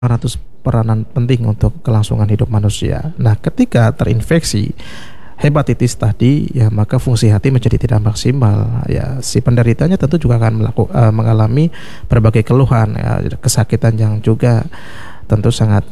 peranan penting untuk kelangsungan hidup manusia. Nah, ketika terinfeksi hepatitis tadi, ya maka fungsi hati menjadi tidak maksimal. Ya, si penderitanya tentu juga akan mengalami berbagai keluhan, ya, kesakitan yang juga tentu sangat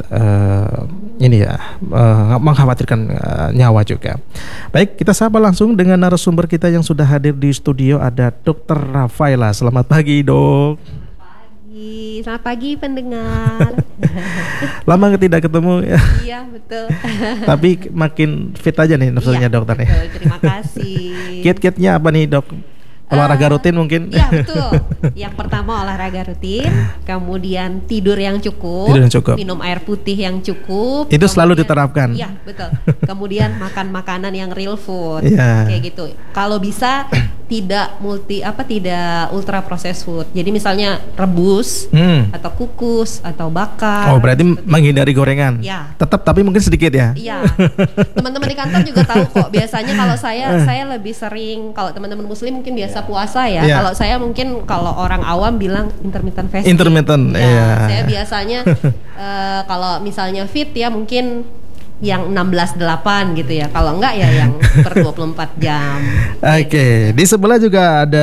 mengkhawatirkan nyawa juga. Baik, kita sapa langsung dengan narasumber kita yang sudah hadir di studio, ada Dr. Rafaela. Selamat pagi, Dok. Selamat pagi pendengar. Lama tidak ketemu ya. Iya betul. Tapi makin fit aja nih nafsunya, iya, dokter nih. Betul, terima kasih. Kiat-kiatnya apa nih, Dok? Olahraga rutin mungkin? Iya betul. Yang pertama olahraga rutin, kemudian tidur yang cukup, minum air putih yang cukup. Itu selalu diterapkan. Iya betul. Kemudian makan makanan yang real food, yeah. Kayak gitu. Kalau bisa tidak ultra processed food. Jadi misalnya rebus atau kukus atau bakar. Oh, berarti menghindari gorengan. Ya. Tetap tapi mungkin sedikit ya. Iya. Teman-teman di kantor juga tahu kok. Biasanya kalau saya lebih sering, kalau teman-teman muslim mungkin biasa puasa ya. Kalau saya mungkin kalau orang awam bilang intermittent fasting. Intermittent. Ya. Saya biasanya kalau misalnya fit ya mungkin yang 16-8 gitu ya. Kalau enggak ya yang per 24 jam. Oke, di sebelah juga ada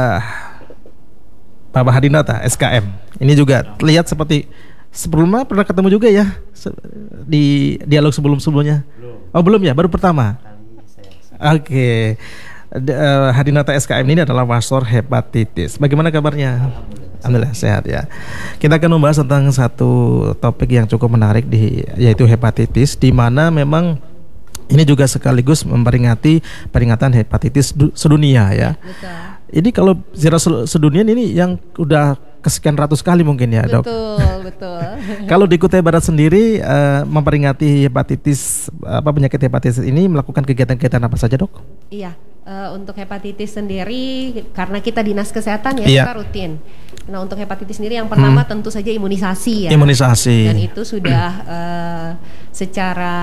Bapak Hadinata SKM. Ini juga terlihat seperti sebelumnya pernah ketemu juga ya di dialog sebelum-sebelumnya. Oh, belum ya, baru pertama. Oke. Hadinata SKM ini adalah wasor hepatitis. Bagaimana kabarnya? Alhamdulillah sehat ya. Kita akan membahas tentang satu topik yang cukup menarik yaitu hepatitis, di mana memang ini juga sekaligus memperingati peringatan hepatitis sedunia ya. Betul. Ini kalau zero sedunia ini yang udah kesekian ratus kali mungkin ya, Dok. Betul. Kalau di Kutai Barat sendiri memperingati hepatitis penyakit hepatitis ini melakukan kegiatan-kegiatan apa saja, Dok? Iya. Untuk hepatitis sendiri karena kita dinas kesehatan ya, kita rutin. Nah, untuk hepatitis sendiri yang pertama tentu saja imunisasi ya. Imunisasi. Dan itu sudah secara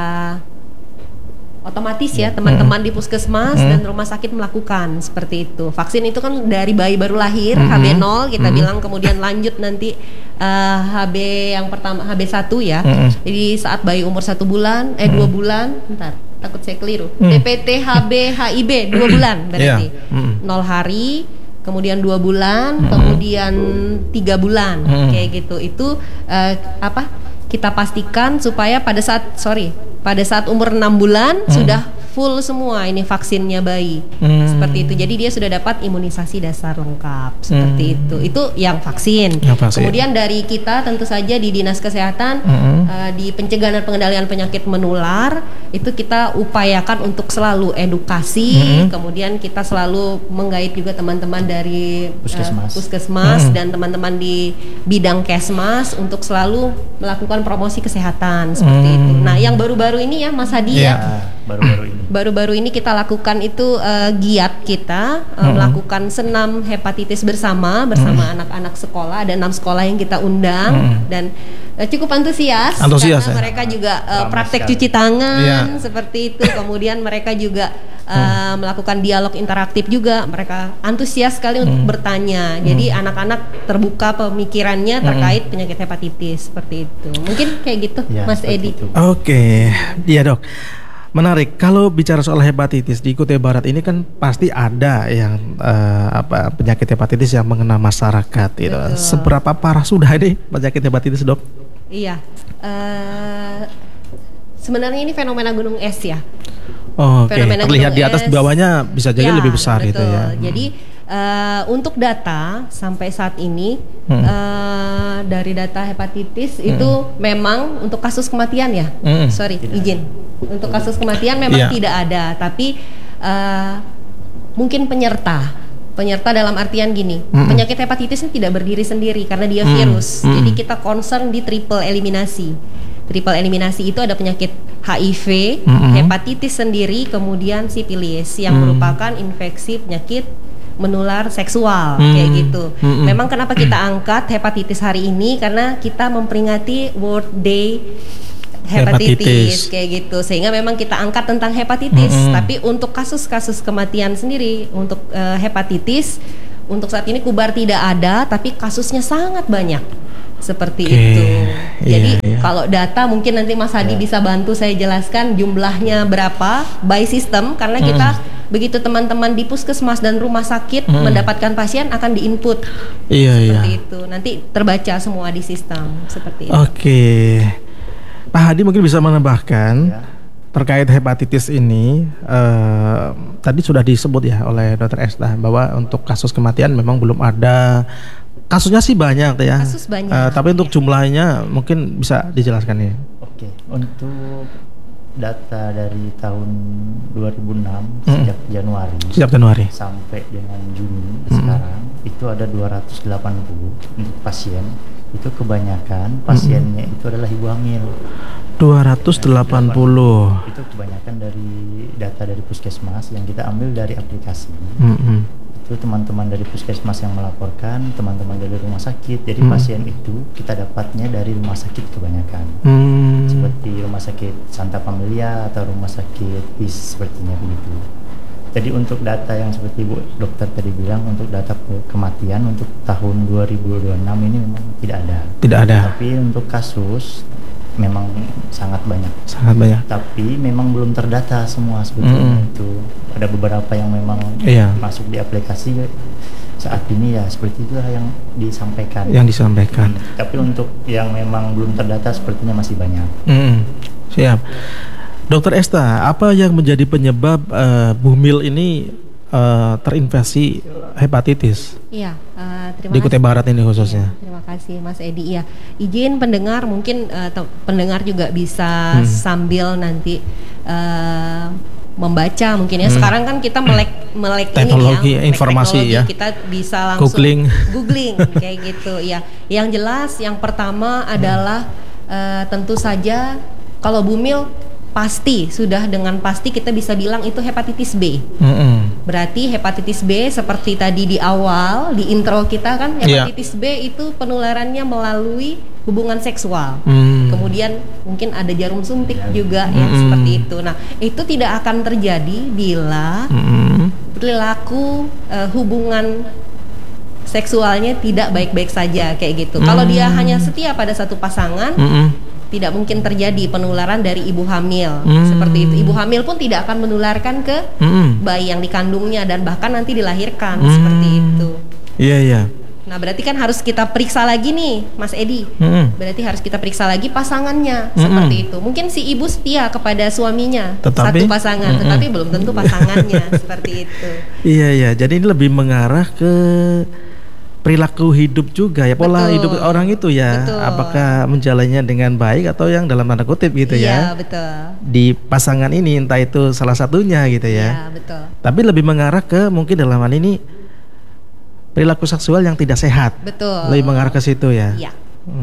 otomatis ya teman-teman di puskesmas dan rumah sakit melakukan seperti itu. Vaksin itu kan dari bayi baru lahir HB0 kita bilang, kemudian lanjut nanti HB yang pertama HB1 ya. Jadi saat bayi umur 1 bulan 2 bulan, takut saya keliru. DPT HB HIB 2 bulan berarti. 0 hari, kemudian 2 bulan, kemudian 3 bulan kayak gitu. Itu kita pastikan supaya pada saat umur 6 bulan sudah full semua ini vaksinnya bayi. Seperti itu. Jadi dia sudah dapat imunisasi dasar lengkap seperti itu. Itu yang vaksin. Kemudian dari kita tentu saja di Dinas Kesehatan di pencegahan dan pengendalian penyakit menular itu kita upayakan untuk selalu edukasi. Kemudian kita selalu menggait juga teman-teman dari puskesmas dan teman-teman di bidang kesmas untuk selalu melakukan promosi kesehatan seperti itu. Nah, yang baru-baru ini ya Mas Hadi ya. Baru-baru ini kita lakukan itu giat kita melakukan senam hepatitis bersama anak-anak sekolah. Ada 6 sekolah yang kita undang dan cukup antusias karena mereka juga praktek cuci tangan seperti itu. Kemudian mereka juga melakukan dialog interaktif juga. Mereka antusias sekali untuk bertanya. Jadi anak-anak terbuka pemikirannya terkait penyakit hepatitis seperti itu. Mungkin kayak gitu ya, Mas Edi. Oke, iya, Dok. Menarik, kalau bicara soal hepatitis di Kutai Barat ini kan pasti ada yang penyakit hepatitis yang mengena masyarakat gitu. Seberapa parah sudah ini penyakit hepatitis, Dok? Iya, sebenarnya ini fenomena gunung es ya. Terlihat di atas, di bawahnya bisa jadi lebih besar gitu ya. Jadi untuk data sampai saat ini dari data hepatitis itu memang untuk kasus kematian ya. Izin. Untuk kasus kematian memang tidak ada, tapi mungkin penyerta dalam artian gini, penyakit hepatitis ini tidak berdiri sendiri karena dia virus. Jadi kita concern di triple eliminasi. Triple eliminasi itu ada penyakit HIV, hepatitis sendiri, kemudian sifilis yang merupakan infeksi penyakit menular seksual kayak gitu. Memang kenapa kita angkat hepatitis hari ini karena kita memperingati World Day hepatitis kayak gitu, sehingga memang kita angkat tentang hepatitis. Tapi untuk kasus-kasus kematian sendiri untuk hepatitis untuk saat ini Kubar tidak ada, tapi kasusnya sangat banyak. Seperti Oke, itu. iya, Jadi iya. kalau data mungkin nanti Mas Hadi bisa bantu saya jelaskan jumlahnya berapa by system, karena kita begitu teman-teman di puskesmas dan rumah sakit mendapatkan pasien akan diinput. Iya, Seperti iya. itu. Nanti terbaca semua di sistem seperti itu. Oke. Pak Hadi mungkin bisa menambahkan Ya. terkait hepatitis ini. Tadi sudah disebut ya oleh Dr. Esta bahwa untuk kasus kematian memang belum ada. Kasusnya sih banyak ya. Kasus banyak, Tapi untuk iya. jumlahnya mungkin bisa dijelaskan ya. Oke, untuk data dari tahun 2006 sejak Januari Sejak Januari. sampai dengan Juni sekarang itu ada 280 untuk pasien. Itu kebanyakan pasiennya itu adalah ibu hamil. 280. Itu kebanyakan dari data dari puskesmas yang kita ambil dari aplikasi. Itu teman-teman dari puskesmas yang melaporkan, teman-teman dari rumah sakit. Jadi pasien itu kita dapatnya dari rumah sakit kebanyakan. Seperti rumah sakit Santa Familia atau rumah sakit IS sepertinya begitu. Jadi untuk data yang seperti Bu Dokter tadi bilang, untuk data kematian untuk tahun 2026 ini memang tidak ada. Tidak ada. Tapi untuk kasus memang sangat banyak. Sangat banyak. Tapi memang belum terdata semua sebetulnya itu. Ada beberapa yang memang Iya. masuk di aplikasi saat ini ya seperti itulah yang disampaikan. Yang disampaikan. Tapi untuk yang memang belum terdata sepertinya masih banyak. Siap. Dokter Esta, apa yang menjadi penyebab Bumil ini terinfeksi hepatitis Iya, terima di Kutai kasih. Barat ini khususnya? Terima kasih Mas Edi. Ya, izin pendengar mungkin pendengar juga bisa sambil nanti membaca mungkin ya. Sekarang kan kita melek Teknologi, ini ya, informasi teknologi, ya. kita bisa langsung Googling. kayak gitu ya. Yang jelas yang pertama adalah tentu saja kalau Bumil sudah dengan pasti kita bisa bilang itu hepatitis B. Berarti hepatitis B seperti tadi di awal di intro kita kan, hepatitis B itu penularannya melalui hubungan seksual. Kemudian mungkin ada jarum suntik juga ya seperti itu. Nah, itu tidak akan terjadi bila perilaku hubungan seksualnya tidak baik-baik saja kayak gitu. Kalau dia hanya setia pada satu pasangan, tidak mungkin terjadi penularan dari ibu hamil. Seperti itu. Ibu hamil pun tidak akan menularkan ke bayi yang dikandungnya dan bahkan nanti dilahirkan seperti itu. Iya, iya. Nah, berarti kan harus kita periksa lagi nih, Mas Edi. Berarti harus kita periksa lagi pasangannya seperti itu. Mungkin si ibu setia kepada suaminya, satu pasangan, tetapi belum tentu pasangannya seperti itu. Iya, iya. Jadi ini lebih mengarah ke perilaku hidup juga ya, pola hidup orang itu ya. Betul. Apakah menjalannya dengan baik atau yang dalam tanda kutip gitu ya. Iya, betul. Di pasangan ini entah itu salah satunya gitu ya. Iya, betul. Tapi lebih mengarah ke mungkin dalam hal ini perilaku seksual yang tidak sehat. Betul. Lebih mengarah ke situ ya. Iya.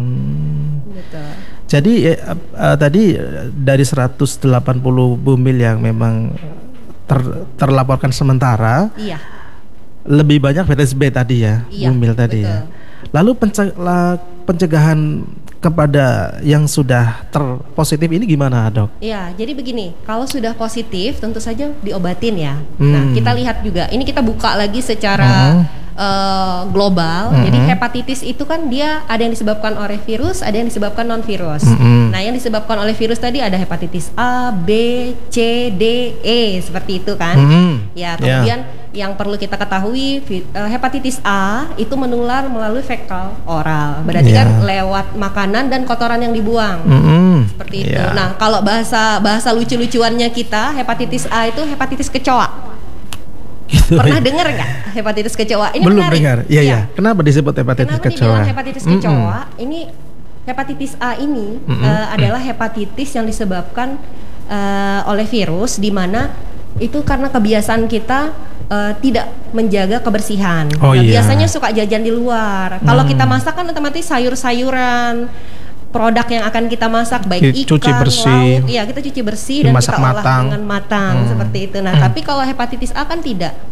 Betul. Jadi tadi dari 180 Bumil yang memang terlaporkan sementara, Iya. lebih banyak hepatitis B tadi ya, Iya, Bumil tadi betul. ya. Lalu pencegahan kepada yang sudah terpositif ini gimana, Dok? Iya, jadi begini, kalau sudah positif tentu saja diobatin ya. Nah, kita lihat juga, ini kita buka lagi secara global. Jadi hepatitis itu kan dia ada yang disebabkan oleh virus, ada yang disebabkan non virus. Nah, yang disebabkan oleh virus tadi ada hepatitis A, B, C, D, E seperti itu kan. Ya, kemudian yang perlu kita ketahui hepatitis A itu menular melalui fekal oral. Berarti kan lewat makanan dan kotoran yang dibuang. Seperti itu. Nah, kalau bahasa lucu-lucuannya kita, hepatitis A itu hepatitis kecoa. Gitu. Pernah dengar nggak hepatitis kecoa? Ini belum menarik. dengar. Iya, iya. Kenapa disebut hepatitis Kenapa kecoa? dibilang hepatitis kecoa? Ini hepatitis A ini adalah hepatitis yang disebabkan oleh virus, di mana itu karena kebiasaan kita tidak menjaga kebersihan. Biasanya suka jajan di luar. Kalau kita masak kan otomatis sayur-sayuran, produk yang akan kita masak baik ikan, cuci bersih. lauk, ya kita cuci bersih dan dimasak kita olah matang. dengan matang seperti itu. Nah, tapi kalau hepatitis A kan tidak.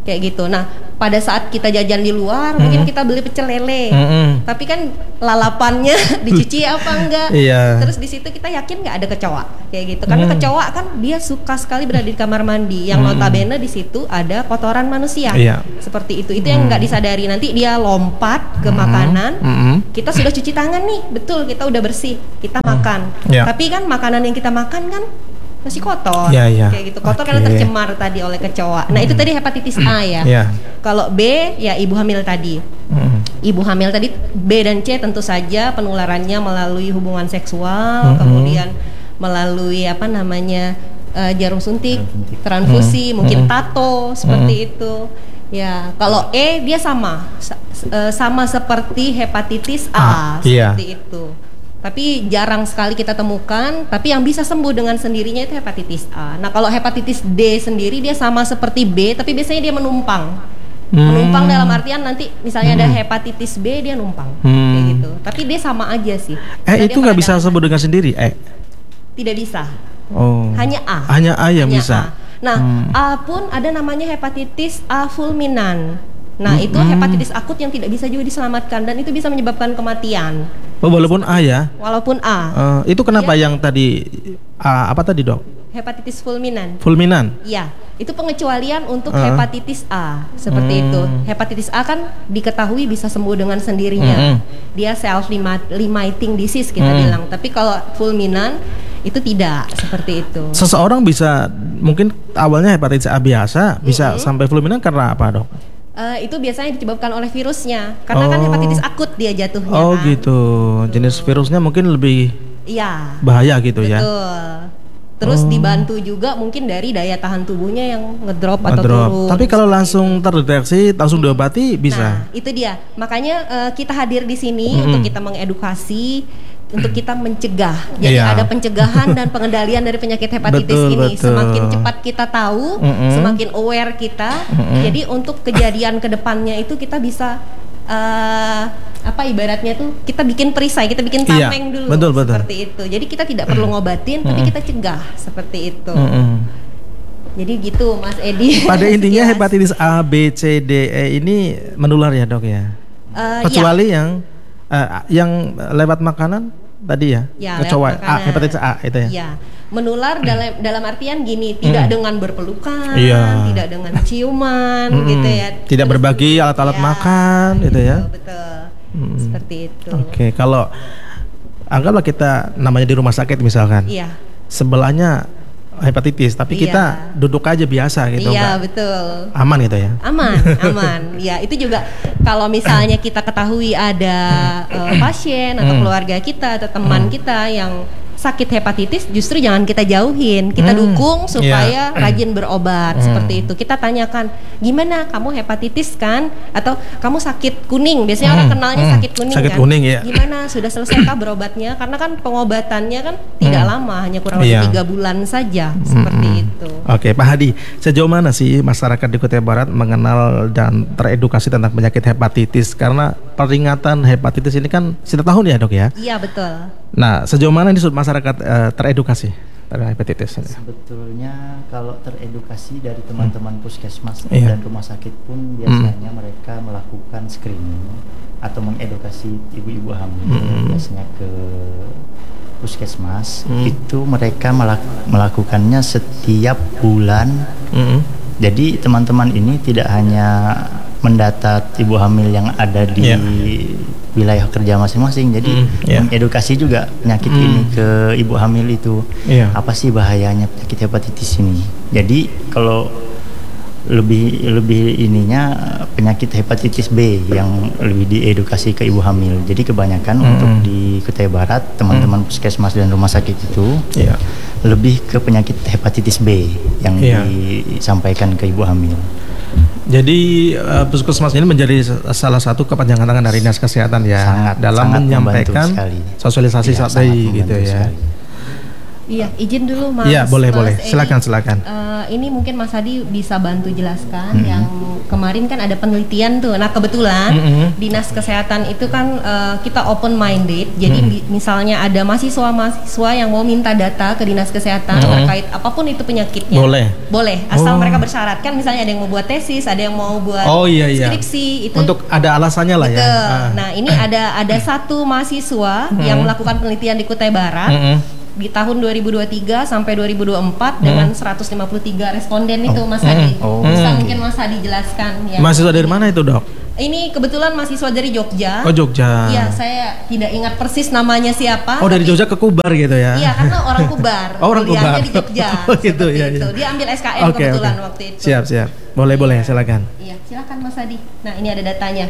kayak gitu. Nah, pada saat kita jajan di luar, mungkin kita beli pecel lele, tapi kan lalapannya dicuci apa enggak? Iya. Terus di situ kita yakin nggak ada kecoa, kayak gitu. Karena kecoa kan dia suka sekali berada di kamar mandi, yang notabene di situ ada kotoran manusia, seperti itu. Itu yang nggak disadari. Nanti dia lompat ke makanan, kita sudah cuci tangan nih, betul, kita udah bersih, kita makan. Tapi kan makanan yang kita makan kan masih kotor, kayak gitu, kotor karena tercemar tadi oleh kecoa. Nah itu tadi hepatitis A ya. Kalau B ya ibu hamil tadi. Ibu hamil tadi B dan C tentu saja penularannya melalui hubungan seksual, kemudian melalui apa namanya jarum suntik, transfusi, mungkin tato seperti itu. Ya, kalau E dia sama seperti hepatitis A seperti itu. Tapi jarang sekali kita temukan, tapi yang bisa sembuh dengan sendirinya itu hepatitis A. Nah, kalau hepatitis D sendiri dia sama seperti B, tapi biasanya dia menumpang. Menumpang dalam artian nanti misalnya ada hepatitis B dia numpang, kayak gitu. Tapi dia sama aja sih. Itu nggak bisa sembuh dengan sendiri, Tidak bisa. Oh. Hanya A. Hanya A yang bisa. Nah, A pun ada namanya hepatitis A fulminan. Nah, itu hepatitis akut yang tidak bisa juga diselamatkan dan itu bisa menyebabkan kematian. Oh, walaupun A ya? Walaupun A. Itu kenapa yang tadi apa tadi, Dok? Hepatitis fulminan. Fulminan? Iya, itu pengecualian untuk hepatitis A, seperti itu. Hepatitis A kan diketahui bisa sembuh dengan sendirinya. Dia self-limiting disease kita bilang. Tapi kalau fulminan itu tidak seperti itu. Seseorang bisa mungkin awalnya hepatitis A biasa, bisa sampai fulminan karena apa, Dok? Itu biasanya disebabkan oleh virusnya, karena kan hepatitis akut dia jatuhnya. Oh kan? Gitu. Jenis virusnya mungkin lebih bahaya gitu. Betul. Ya. Terus dibantu juga mungkin dari daya tahan tubuhnya yang ngedrop atau turun. Tapi kalau langsung terdeteksi, langsung diobati bisa. Nah, itu dia. Makanya kita hadir di sini untuk kita mengedukasi, untuk kita mencegah. Jadi ada pencegahan dan pengendalian dari penyakit hepatitis ini. Betul. Semakin cepat kita tahu, semakin aware kita. Jadi untuk kejadian kedepannya itu kita bisa ibaratnya tuh kita bikin perisai, kita bikin tameng dulu. Betul. Seperti itu. Jadi kita tidak perlu ngobatin, tapi kita cegah seperti itu. Jadi gitu, Mas Edi. Pada intinya hepatitis A, B, C, D, E ini menular ya, Dok ya. Kecuali yang lewat makanan tadi ya, kecoa hepatitis A itu ya. Iya, menular dalam artian gini, tidak dengan berpelukan, tidak dengan ciuman, gitu ya. Tidak berbagi alat-alat makan, gitu ya. Betul, seperti itu. Oke, kalau anggaplah kita namanya di rumah sakit misalkan, sebelahnya hepatitis, tapi kita duduk aja biasa gitu, betul. Aman gitu ya? Aman. Ya, itu juga kalau misalnya kita ketahui ada pasien atau keluarga kita atau teman kita yang sakit hepatitis, justru jangan kita jauhin, kita dukung supaya rajin berobat seperti itu. Kita tanyakan, gimana kamu hepatitis kan? Atau kamu sakit kuning? Biasanya orang kenalnya sakit kuning kan? Kuning, ya. Gimana? Sudah selesaikah berobatnya? Karena kan pengobatannya kan tidak lama, hanya kurang lebih 3 bulan saja, seperti itu. Oke, Pak Hadi, sejauh mana sih masyarakat di Kutai Barat mengenal dan teredukasi tentang penyakit hepatitis? Karena peringatan hepatitis ini kan setiap tahun ya, Dok ya? Iya, betul. Nah, sejauh mana ini masyarakat teredukasi terhadap hepatitis? Sebetulnya kalau teredukasi dari teman-teman puskesmas dan rumah sakit pun biasanya mereka melakukan screening atau mengedukasi ibu-ibu hamil biasanya ke puskesmas. Itu mereka melakukannya setiap bulan. Jadi teman-teman ini tidak hanya mendata ibu hamil yang ada di wilayah kerja masing-masing, jadi mengedukasi juga penyakit ini ke ibu hamil itu, apa sih bahayanya penyakit hepatitis ini. Jadi kalau lebih ininya penyakit hepatitis B yang lebih diedukasi ke ibu hamil. Jadi kebanyakan untuk di Kutai Barat teman-teman puskesmas dan rumah sakit itu lebih ke penyakit hepatitis B yang disampaikan ke ibu hamil. Jadi puskesmas ini menjadi salah satu kepanjangan tangan dari Dinas Kesehatan ya, sangat menyampaikan sosialisasi tadi gitu ya. Iya, izin dulu Mas. Iya, boleh. Edi. Silakan. Ini mungkin Mas Hadi bisa bantu jelaskan yang kemarin kan ada penelitian tuh. Nah, kebetulan Dinas Kesehatan itu kan kita open minded. Jadi misalnya ada mahasiswa yang mau minta data ke Dinas Kesehatan terkait apapun itu penyakitnya. Boleh, asal mereka bersyarat. Kan misalnya ada yang mau buat tesis, ada yang mau buat skripsi itu. Untuk ada alasannya lah ya. Nah, ini ada satu mahasiswa yang melakukan penelitian di Kutai Barat. Di tahun 2023 sampai 2024 dengan 153 responden itu Mas Hadi. Bisa mungkin Mas Hadi jelaskan ya. Mahasiswa dari mana itu, Dok? Ini kebetulan mahasiswa dari Jogja. Oh, Jogja. Iya, saya tidak ingat persis namanya siapa. Oh, dari Jogja ke Kubar gitu ya. Iya, karena orang Kubar. Orang Kubar di Jogja. Oh, gitu ya. Dia ambil SKM kebetulan waktu itu. Siap. Boleh, silakan. Iya, silakan Mas Hadi. Nah, ini ada datanya.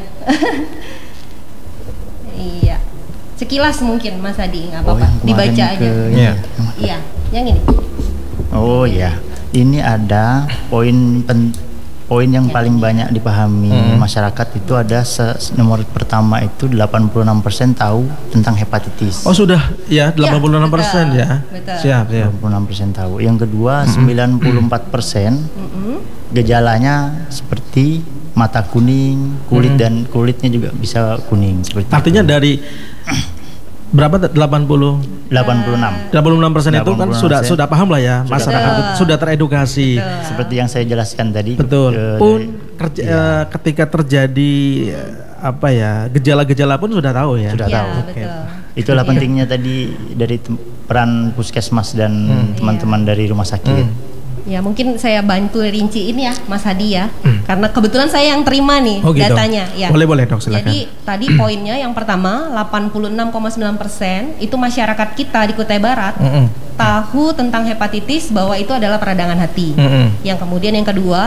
Iya. Sekilas mungkin Mas Hadi, nggak apa-apa, dibaca aja. Iya, yang ini. Oh ya, ini ada poin yang paling banyak dipahami masyarakat itu ada nomor pertama itu 86% tahu tentang hepatitis. Oh sudah ya 86% ya. Betul. Siap. 86% tahu. Yang kedua 94% gejalanya seperti mata kuning, kulit dan kulitnya juga bisa kuning seperti artinya itu. Dari berapa 86% itu kan sudah paham lah ya masyarakat sudah teredukasi. Seperti yang saya jelaskan tadi. Betul. Ketika terjadi gejala-gejala pun sudah tahu ya. Sudah tahu. Betul. Itulah pentingnya tadi dari peran puskesmas dan teman-teman dari rumah sakit. Ya mungkin saya bantu rinciin ya Mas Hadi ya, karena kebetulan saya yang terima nih datanya. Ya. Boleh Dok, silakan. Jadi tadi poinnya yang pertama 86,9% itu masyarakat kita di Kutai Barat tahu tentang hepatitis bahwa itu adalah peradangan hati. Yang kemudian yang kedua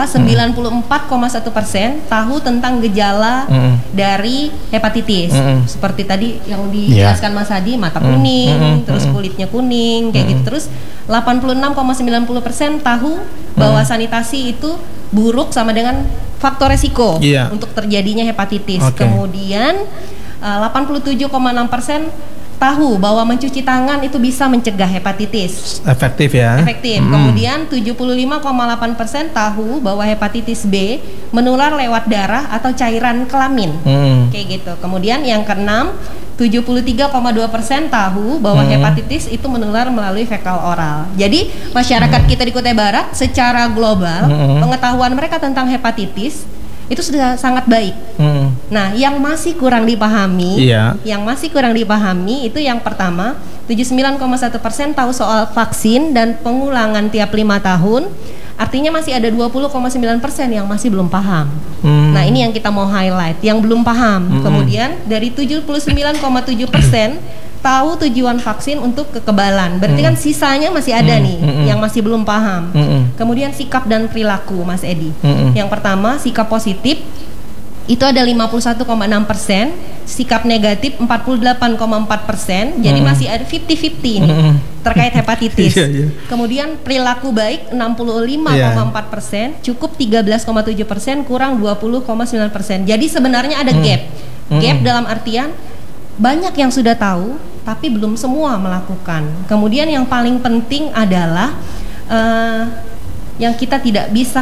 94,1% tahu tentang gejala dari hepatitis. Seperti tadi yang dijelaskan Mas Hadi, mata kuning, terus kulitnya kuning kayak gitu. Terus 86,90% tahu bahwa sanitasi itu buruk sama dengan faktor resiko untuk terjadinya hepatitis. Kemudian 87,6% tahu bahwa mencuci tangan itu bisa mencegah hepatitis. Efektif ya. Kemudian 75,8% tahu bahwa hepatitis B menular lewat darah atau cairan kelamin. Kayak gitu. Kemudian yang keenam 73,2% tahu bahwa hepatitis itu menular melalui fekal oral. Jadi masyarakat kita di Kutai Barat secara global pengetahuan mereka tentang hepatitis itu sudah sangat baik. Nah, yang masih kurang dipahami, itu yang pertama 79,1% tahu soal vaksin dan pengulangan tiap 5 tahun. Artinya masih ada 20,9% yang masih belum paham. Nah, ini yang kita mau highlight, yang belum paham. Kemudian dari 79,7% tahu tujuan vaksin untuk kekebalan. Berarti kan sisanya masih ada nih yang masih belum paham. Kemudian sikap dan perilaku Mas Edi. Yang pertama sikap positif itu ada 51,6%, sikap negatif 48,4%. Jadi masih ada 50-50 nih terkait hepatitis. Kemudian perilaku baik 65,4%, cukup 13,7%, kurang 20,9%. Jadi sebenarnya ada gap. Gap dalam artian banyak yang sudah tahu tapi belum semua melakukan. Kemudian yang paling penting adalah yang kita tidak bisa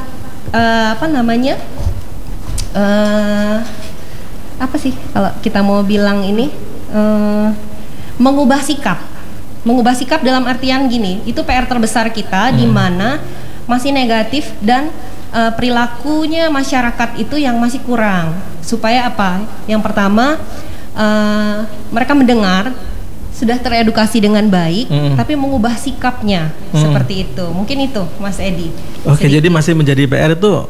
apa sih kalau kita mau bilang ini mengubah sikap dalam artian gini, itu PR terbesar kita di mana masih negatif dan perilakunya masyarakat itu yang masih kurang. Supaya apa? Yang pertama mereka mendengar sudah teredukasi dengan baik tapi mengubah sikapnya seperti itu. Mungkin itu Mas Edi. Oke, jadi masih menjadi PR itu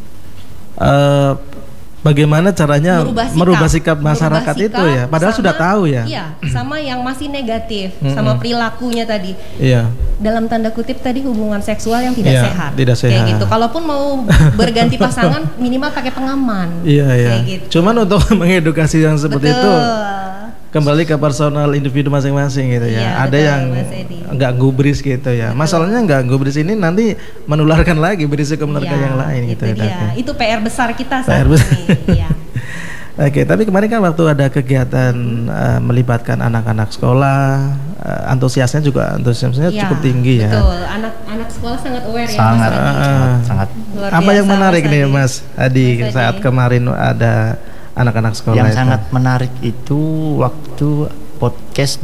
bagaimana caranya merubah sikap masyarakat itu ya, padahal sama, sudah tahu ya. Iya, sama yang masih negatif, sama perilakunya tadi. Iya. Dalam tanda kutip tadi hubungan seksual yang tidak sehat. Tidak sehat. Kayak gitu. Kalaupun mau berganti pasangan minimal pakai pengaman. Iya. Kayak gitu. Cuman untuk mengedukasi yang seperti itu kembali ke personal individu masing-masing gitu ya. Iya, ada betul, yang nggak gubris gitu ya. Betul. Masalahnya nggak gubris ini nanti menularkan lagi, berisiko menularkan yang lain gitu ya. ya. Itu PR besar kita saat PR besar. ini. Ya. Oke, tapi kemarin kan waktu ada kegiatan melibatkan anak-anak sekolah, antusiasnya Ya, cukup tinggi ya. betul. Anak sekolah sangat aware ya, Sangat, Mas Adi. sangat. Luar Apa yang biasa, menarik nih Adi. Mas Adi Mas Adi. saat kemarin ada anak-anak sekolah Yang itu? sangat menarik itu waktu podcast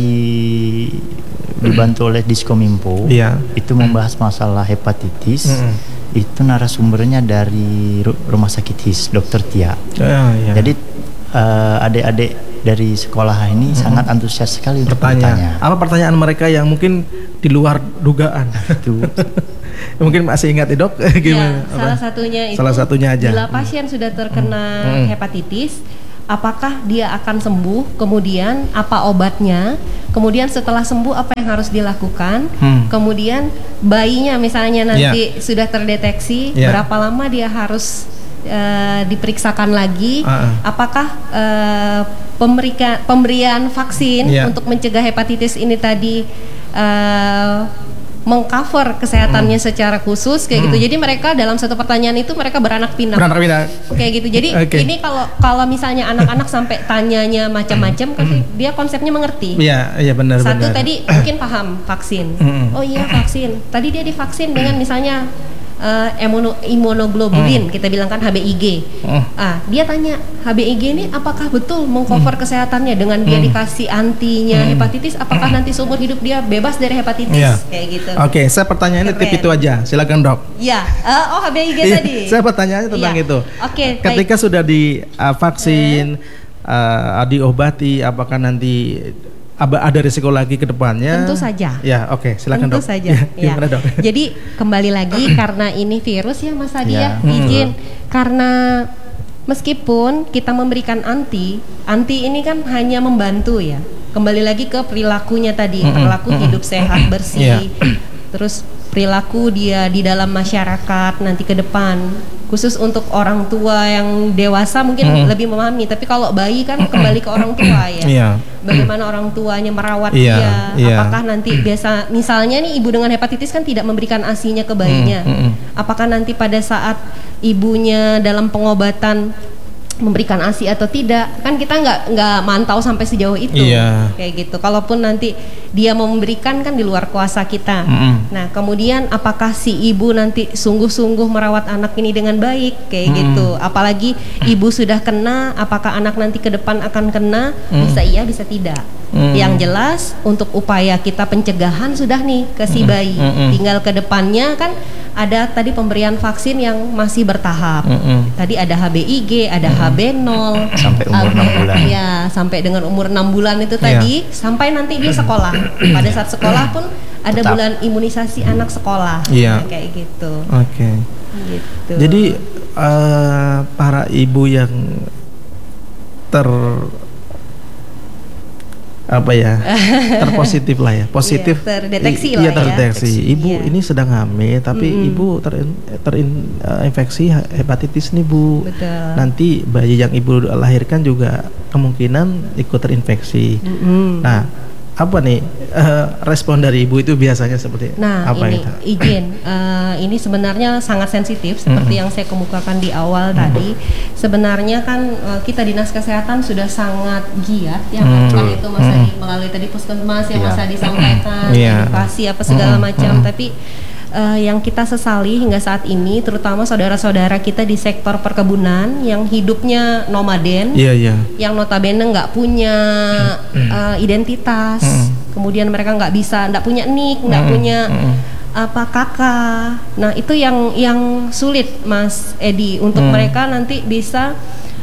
dibantu oleh Diskominfo. Iya. Itu membahas masalah hepatitis. Itu narasumbernya dari Rumah Sakit HIS, Dr. Tia. Iya. Jadi adik-adik dari sekolah ini sangat antusias sekali untuk bertanya. Apa pertanyaan mereka yang mungkin di luar dugaan? Itu Mungkin masih ingat ya, Dok? Gimana? Ya, salah satunya itu. Salah satunya aja. Bila pasien sudah terkena hepatitis, apakah dia akan sembuh? Kemudian apa obatnya? Kemudian setelah sembuh apa yang harus dilakukan? Kemudian bayinya misalnya nanti sudah terdeteksi, berapa lama dia harus diperiksakan lagi? Apakah pemberian vaksin untuk mencegah hepatitis ini tadi mengcover kesehatannya secara khusus kayak gitu. Jadi mereka dalam satu pertanyaan itu mereka beranak pinak. Kayak gitu. Jadi ini kalau misalnya anak-anak sampai tanyanya macam-macam kan dia konsepnya mengerti. Iya benar. Satu tadi mungkin paham vaksin. Oh iya vaksin. Tadi dia divaksin dengan misalnya imunoglobulin, kita bilang kan HBIG. Dia tanya HBIG ini apakah betul mengcover kesehatannya dengan dia dikasih antinya hepatitis, apakah nanti seumur hidup dia bebas dari hepatitis kayak gitu. Oke, saya pertanyaannya tip itu aja. Silakan, Dok. Ya, HBIG tadi. Saya pertanyaannya tentang itu. Oke, ketika sudah divaksin, diobati, apakah nanti ada risiko lagi ke depannya? Tentu saja. Ya, oke, silakan, Dok. Tentu saja. Gimana, Dok? Jadi kembali lagi karena ini virus ya Mas Adi ya, izin karena meskipun kita memberikan anti ini kan hanya membantu ya. Kembali lagi ke perilakunya tadi, perilaku hidup sehat, bersih. Terus perilaku dia di dalam masyarakat nanti ke depan. Khusus untuk orang tua yang dewasa mungkin lebih memahami, tapi kalau bayi kan kembali ke orang tua ya. Bagaimana orang tuanya merawat dia, apakah nanti biasa misalnya nih ibu dengan hepatitis kan tidak memberikan ASI-nya ke bayinya. Apakah nanti pada saat ibunya dalam pengobatan memberikan ASI atau tidak, kan kita nggak mantau sampai sejauh itu. Kayak gitu. Kalaupun nanti dia mau memberikan kan di luar kuasa kita. Nah kemudian apakah si ibu nanti sungguh-sungguh merawat anak ini dengan baik kayak gitu. Apalagi ibu sudah kena, apakah anak nanti ke depan akan kena? Bisa iya, bisa tidak. Yang jelas untuk upaya kita pencegahan sudah nih ke si bayi. Tinggal ke depannya kan ada tadi pemberian vaksin yang masih bertahap. Tadi ada HBIG, ada HB0 sampai umur 6 bulan. Ya, sampai dengan umur 6 bulan itu tadi sampai nanti dia sekolah. Pada saat sekolah pun ada bulan imunisasi anak sekolah. Kayak gitu. Oke. Gitu. Jadi para ibu yang terpositif lah ya, positif, terdeteksi iya, lah terdeteksi. ya. Ibu ini sedang hamil, tapi ibu terinfeksi hepatitis nih, Bu. Betul. Nanti bayi yang ibu lahirkan juga kemungkinan ikut terinfeksi. Nah, apa nih respon dari ibu itu biasanya seperti apa ini itu? Izin, ini sebenarnya sangat sensitif seperti yang saya kemukakan di awal tadi. Sebenarnya kan kita dinas kesehatan sudah sangat giat yang melakukan itu Mas Adi, melalui tadi puskesmas yang Mas Adi sampaikan, edukasi apa segala macam. Tapi yang kita sesali hingga saat ini, terutama saudara-saudara kita di sektor perkebunan yang hidupnya nomaden, yang notabene nggak punya identitas, kemudian mereka nggak punya nik, nggak punya kakak. Nah itu yang sulit Mas Edi untuk mereka nanti bisa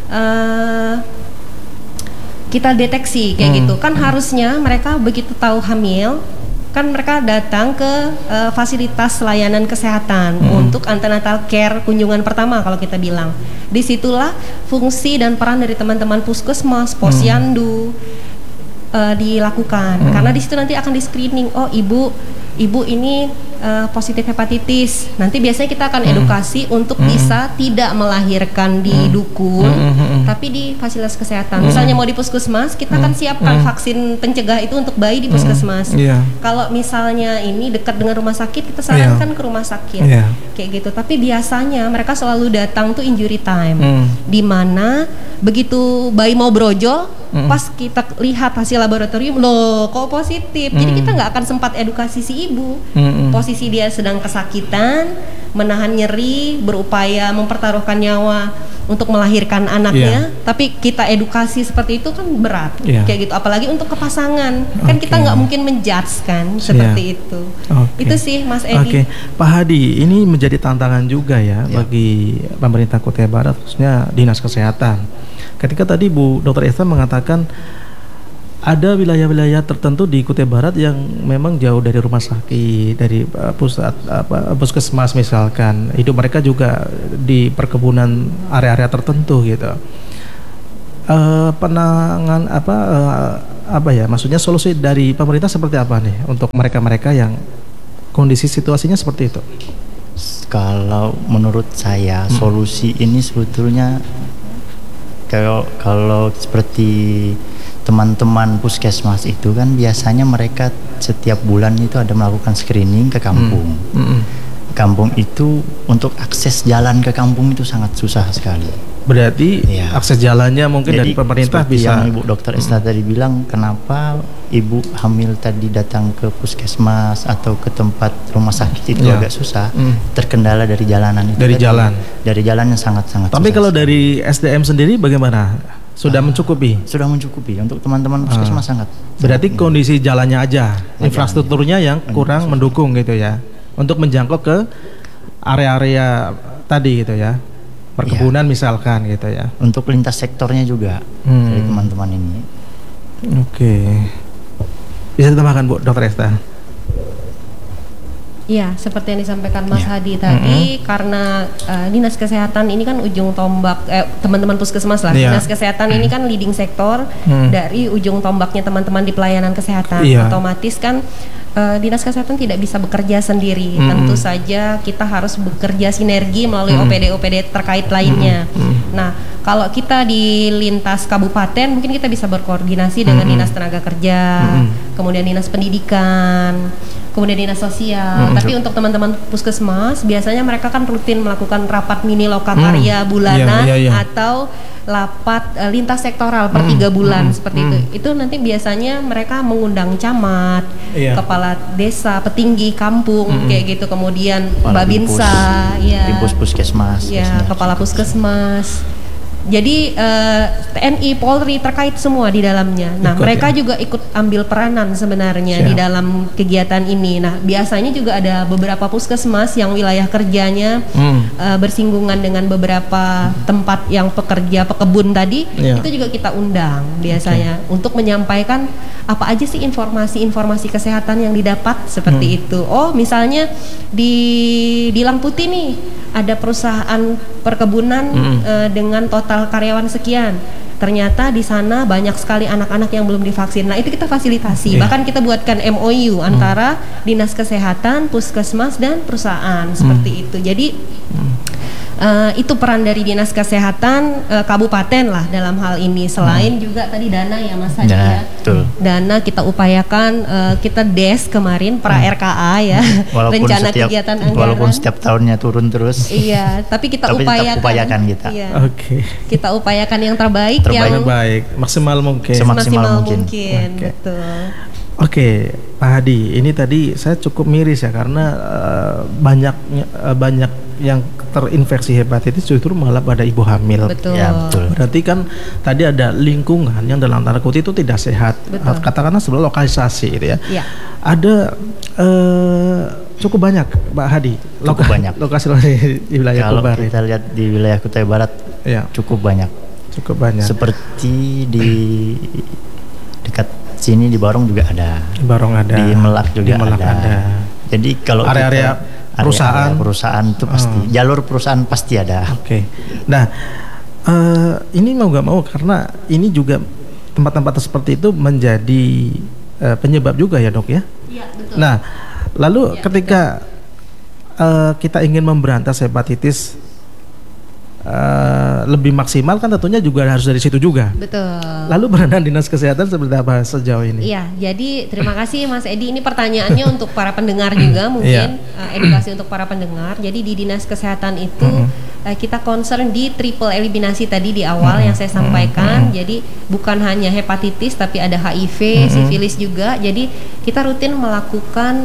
kita deteksi kayak gitu. Kan harusnya mereka begitu tahu hamil, kan mereka datang ke fasilitas layanan kesehatan untuk antenatal care, kunjungan pertama kalau kita bilang. Disitulah fungsi dan peran dari teman-teman puskesmas, posyandu dilakukan. Karena di situ nanti akan di screening. Oh ibu Ibu ini positif hepatitis. Nanti biasanya kita akan edukasi untuk bisa tidak melahirkan di dukun, tapi di fasilitas kesehatan. Misalnya mau di puskesmas, kita akan siapkan vaksin pencegah itu untuk bayi di puskesmas. Kalau misalnya ini dekat dengan rumah sakit, kita sarankan ke rumah sakit, kayak gitu. Tapi biasanya mereka selalu datang tuh injury time, di mana begitu bayi mau brojol, pas kita lihat hasil laboratorium, loh kok positif. Jadi kita nggak akan sempat edukasi si ibu. Posisi dia sedang kesakitan, menahan nyeri, berupaya mempertaruhkan nyawa untuk melahirkan anaknya, tapi kita edukasi seperti itu kan berat, kayak gitu. Apalagi untuk kepasangan, kan kita nggak mungkin menjudge kan seperti itu. Itu sih Mas Edi. Pak Hadi, ini menjadi tantangan juga ya bagi pemerintah Kutai Barat, khususnya Dinas Kesehatan. Ketika tadi Bu Dr. Esta mengatakan ada wilayah-wilayah tertentu di Kutai Barat yang memang jauh dari rumah sakit, dari pusat puskesmas misalkan. Hidup mereka juga di perkebunan area-area tertentu gitu. Penangan maksudnya solusi dari pemerintah seperti apa nih untuk mereka-mereka yang kondisi situasinya seperti itu? Kalau menurut saya solusi ini sebetulnya kalau seperti teman-teman puskesmas itu kan biasanya mereka setiap bulan itu ada melakukan screening ke kampung. Kampung itu untuk akses jalan ke kampung itu sangat susah sekali. Berarti akses jalannya mungkin dari pemerintah bisa. Yang Ibu Dokter Esta tadi bilang, kenapa ibu hamil tadi datang ke puskesmas atau ke tempat rumah sakit itu agak susah, terkendala dari jalanan itu. Dari jalan yang sangat-sangat. Tapi kalau dari SDM sendiri bagaimana? Sudah mencukupi? Sudah mencukupi untuk teman-teman puskesmas sangat. Berarti kondisi jalannya aja, infrastrukturnya yang kurang mendukung gitu ya, untuk menjangkau ke area-area tadi gitu ya, perkebunan misalkan gitu ya. Untuk lintas sektornya juga dari teman-teman ini. Bisa ditambahkan Bu Dr. Esta? Iya, seperti yang disampaikan Mas Hadi tadi, karena Dinas Kesehatan ini kan ujung tombak teman-teman puskesmas lah. Dinas Kesehatan ini kan leading sektor dari ujung tombaknya teman-teman di pelayanan kesehatan. Otomatis kan Dinas Kesehatan tidak bisa bekerja sendiri. Tentu saja kita harus bekerja sinergi melalui OPD-OPD terkait lainnya. Nah, kalau kita di lintas kabupaten mungkin kita bisa berkoordinasi dengan Dinas Tenaga Kerja, kemudian Dinas Pendidikan, kemudian Dinas Sosial. Tapi untuk teman-teman puskesmas biasanya mereka kan rutin melakukan rapat mini lokakarya bulanan atau rapat lintas sektoral per 3 bulan seperti itu. Itu nanti biasanya mereka mengundang camat, kepala desa, petinggi kampung kayak gitu, kemudian Babinsa, puskesmas, kepala puskesmas. Jadi TNI, Polri terkait semua di dalamnya. Nah, mereka juga ikut ambil peranan sebenarnya di dalam kegiatan ini. Nah, biasanya juga ada beberapa puskesmas yang wilayah kerjanya bersinggungan dengan beberapa tempat yang pekerja pekebun tadi. Itu juga kita undang biasanya untuk menyampaikan apa aja sih informasi-informasi kesehatan yang didapat seperti itu. Oh, misalnya di Langputi nih ada perusahaan perkebunan dengan total karyawan sekian. Ternyata di sana banyak sekali anak-anak yang belum divaksin. Nah, itu kita fasilitasi. Bahkan kita buatkan MOU antara Dinas Kesehatan, Puskesmas dan perusahaan seperti itu. Jadi itu peran dari Dinas Kesehatan kabupaten lah dalam hal ini. Selain juga tadi dana ya Mas Hadi ya. Dana kita upayakan, kita DES kemarin pra RKA ya. Rencana kegiatan anggaran. Walaupun setiap tahunnya turun terus. Iya, tapi kita upayakan kita. Iya. Kita upayakan yang terbaik maksimal mungkin. Semaksimal mungkin. Betul. Pak Hadi, ini tadi saya cukup miris ya karena banyak yang terinfeksi hepatitis justru malah pada ibu hamil. Betul. Berarti kan tadi ada lingkungan yang dalam tanda kutip itu tidak sehat. Katakanlah sebelah lokalisasi gitu ya. Ada cukup banyak Pak Hadi. Lokasi di wilayah Kalau Kutai Barat. Kita lihat di wilayah Kutai Barat cukup banyak. Seperti di dekat sini di Barong juga ada. Di Melak juga ada. Jadi kalau area perusahaan itu pasti jalur perusahaan pasti ada. Nah, ini mau nggak mau karena ini juga tempat-tempat seperti itu menjadi penyebab juga ya Dok ya. Iya, betul. Nah, Lalu Ya, ketika kita ingin memberantas hepatitis lebih maksimal kan tentunya juga harus dari situ juga. Betul. Lalu peranan Dinas Kesehatan seperti apa sejauh ini? Iya, jadi terima kasih Mas Edi. Ini pertanyaannya untuk para pendengar juga mungkin edukasi untuk para pendengar. Jadi di Dinas Kesehatan itu kita concern di triple eliminasi tadi di awal yang saya sampaikan. Jadi bukan hanya hepatitis tapi ada HIV, sifilis juga. Jadi kita rutin melakukan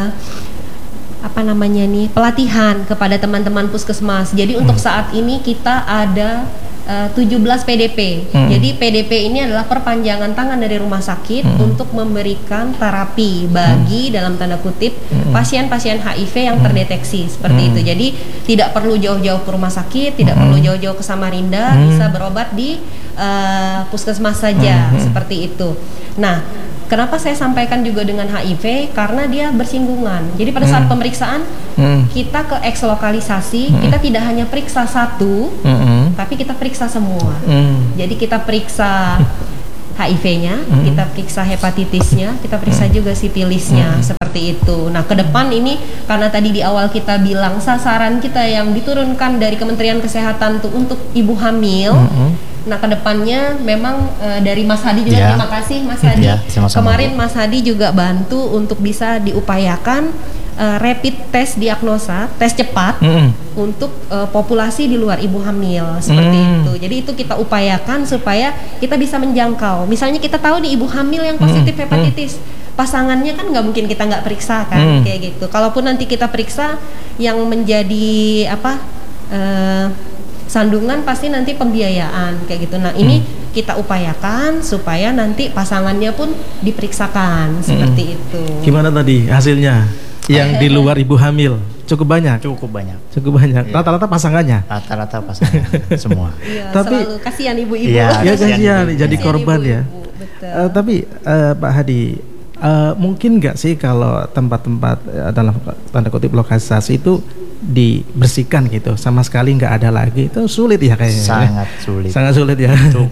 pelatihan kepada teman-teman puskesmas. Jadi untuk saat ini kita ada 17 PDP. Jadi PDP ini adalah perpanjangan tangan dari rumah sakit untuk memberikan terapi bagi dalam tanda kutip pasien-pasien HIV yang terdeteksi seperti itu. Jadi tidak perlu jauh-jauh ke rumah sakit, tidak perlu jauh-jauh ke Samarinda, bisa berobat di puskesmas saja seperti itu. Nah, kenapa saya sampaikan juga dengan HIV? Karena dia bersinggungan. Jadi pada saat pemeriksaan kita ke ekslokalisasi, kita tidak hanya periksa satu, tapi kita periksa semua. Jadi kita periksa HIV-nya, kita periksa hepatitisnya, kita periksa juga sifilisnya, seperti itu. Nah, ke depan ini karena tadi di awal kita bilang sasaran kita yang diturunkan dari Kementerian Kesehatan tuh untuk ibu hamil. Nah, kedepannya memang dari Mas Hadi juga terima kasih Mas Hadi. Kemarin Mas Hadi juga bantu untuk bisa diupayakan rapid test diagnosa, tes cepat untuk populasi di luar ibu hamil seperti itu. Jadi itu kita upayakan supaya kita bisa menjangkau. Misalnya kita tahu nih ibu hamil yang positif hepatitis, pasangannya kan nggak mungkin kita nggak periksa kan, kayak gitu. Kalaupun nanti kita periksa yang menjadi sandungan pasti nanti pembiayaan kayak gitu. Nah, ini kita upayakan supaya nanti pasangannya pun diperiksakan seperti itu. Gimana tadi hasilnya? Yang di luar ibu hamil cukup banyak. Cukup banyak. Cukup banyak. Rata-rata pasangannya. Rata-rata pasangan semua. Iya, Tapi selalu kasihan ibu-ibu. ya kasihan kasihan ibu-ibu. jadi korban ya. Betul. Tapi Pak Hadi, mungkin nggak sih kalau tempat-tempat dalam tanda kutip lokalisasi itu dibersihkan gitu, sama sekali nggak ada lagi, itu sulit ya kayaknya. Sangat sulit ya. Itu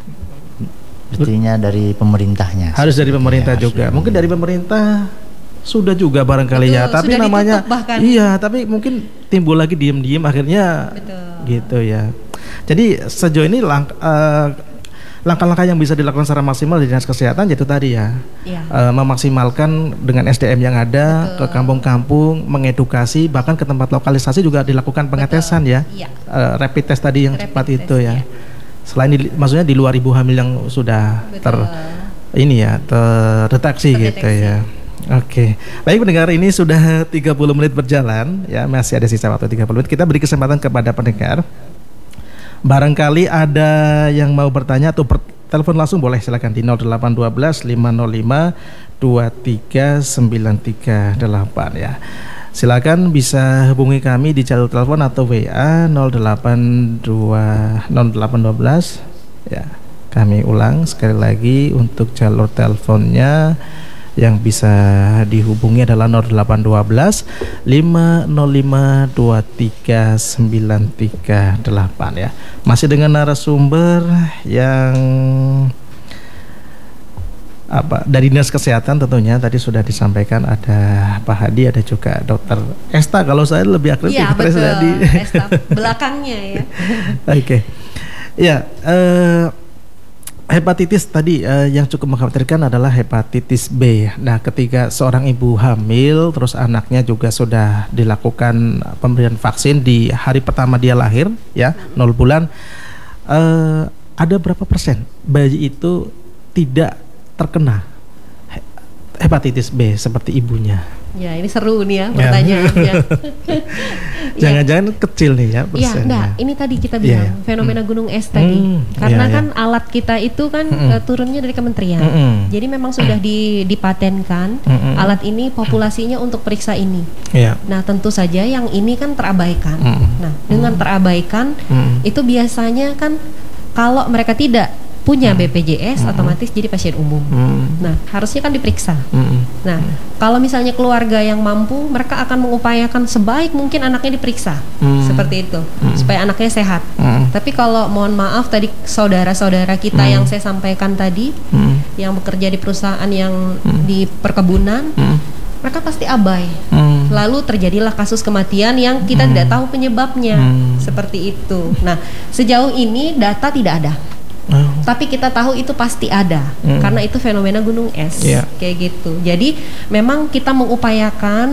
buktinya dari pemerintahnya. Harus dari pemerintah Ya, juga. harus Mungkin dari pemerintah sudah juga barangkali ya, tapi sudah namanya ditutup bahkan. iya, tapi mungkin timbul lagi diem-diem akhirnya. Betul. Gitu ya. Jadi sejauh ini langkah-langkah yang bisa dilakukan secara maksimal di Dinas Kesehatan yaitu tadi ya, memaksimalkan dengan SDM yang ada, ke kampung-kampung, mengedukasi, bahkan ke tempat lokalisasi juga dilakukan pengetesan ya, rapid test tadi yang cepat itu ya. Selain maksudnya di luar ibu hamil yang sudah terdeteksi gitu ya. Oke, baik pendengar, ini sudah 30 menit berjalan ya, masih ada sisa waktu 30 menit. Kita beri kesempatan kepada pendengar. Barangkali ada yang mau bertanya atau telepon langsung boleh, silakan di 0812 505 2393 ya. Silakan bisa hubungi kami di jalur telepon atau WA 0812 ya. Kami ulang sekali lagi untuk jalur teleponnya yang bisa dihubungi adalah 0812 505 2393 ya. Masih dengan narasumber yang dari Dinas Kesehatan tentunya. Tadi sudah disampaikan ada Pak Hadi, ada juga Dokter Esta, kalau saya lebih akrab Iya, Dokter betul. Hadi. Esta belakangnya ya. Oke. Ya, hepatitis tadi yang cukup mengkhawatirkan adalah hepatitis B. Nah, ketika seorang ibu hamil terus anaknya juga sudah dilakukan pemberian vaksin di hari pertama dia lahir ya, 0 bulan, ada berapa persen bayi itu tidak terkena hepatitis B seperti ibunya? Ya, ini seru nih ya pertanyaannya. Jangan-jangan kecil nih ya Iya, persennya. enggak. Ini tadi kita bilang fenomena gunung es tadi. Karena kan alat kita itu kan turunnya dari kementerian. Jadi memang sudah dipatenkan alat ini populasinya untuk periksa ini. Nah, tentu saja yang ini kan terabaikan. Nah, dengan terabaikan itu biasanya kan kalau mereka tidak punya BPJS otomatis jadi pasien umum. Nah, harusnya kan diperiksa. Nah, kalau misalnya keluarga yang mampu, mereka akan mengupayakan sebaik mungkin anaknya diperiksa. Seperti itu, supaya anaknya sehat. Tapi kalau mohon maaf tadi saudara-saudara kita yang saya sampaikan tadi, yang bekerja di perusahaan yang di perkebunan, mereka pasti abai. Lalu terjadilah kasus kematian yang kita tidak tahu penyebabnya. Seperti itu. Nah, sejauh ini data tidak ada. Tapi kita tahu itu pasti ada karena itu fenomena gunung es, kayak gitu. Jadi memang kita mengupayakan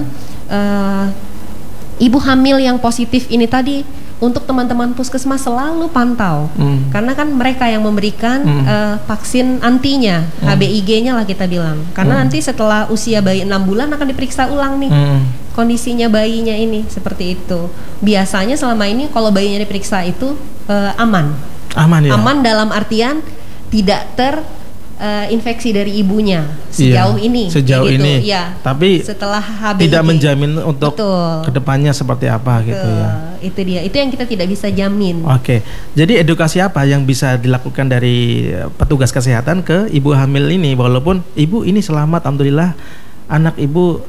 ibu hamil yang positif ini tadi untuk teman-teman puskesmas selalu pantau, karena kan mereka yang memberikan vaksin antinya, HBIG-nya lah kita bilang. Karena nanti setelah usia bayi 6 bulan akan diperiksa ulang nih kondisinya bayinya ini, seperti itu. Biasanya selama ini kalau bayinya diperiksa itu aman. Aman ya? Aman dalam artian tidak infeksi dari ibunya sejauh ini. Sejauh gitu. ini. Ya. Tapi setelah HBIG, tidak menjamin untuk kedepannya seperti apa. Betul. Gitu ya. Itu dia. Itu yang kita tidak bisa jamin. Oke. Jadi edukasi apa yang bisa dilakukan dari petugas kesehatan ke ibu hamil ini, walaupun ibu ini selamat, alhamdulillah, anak ibu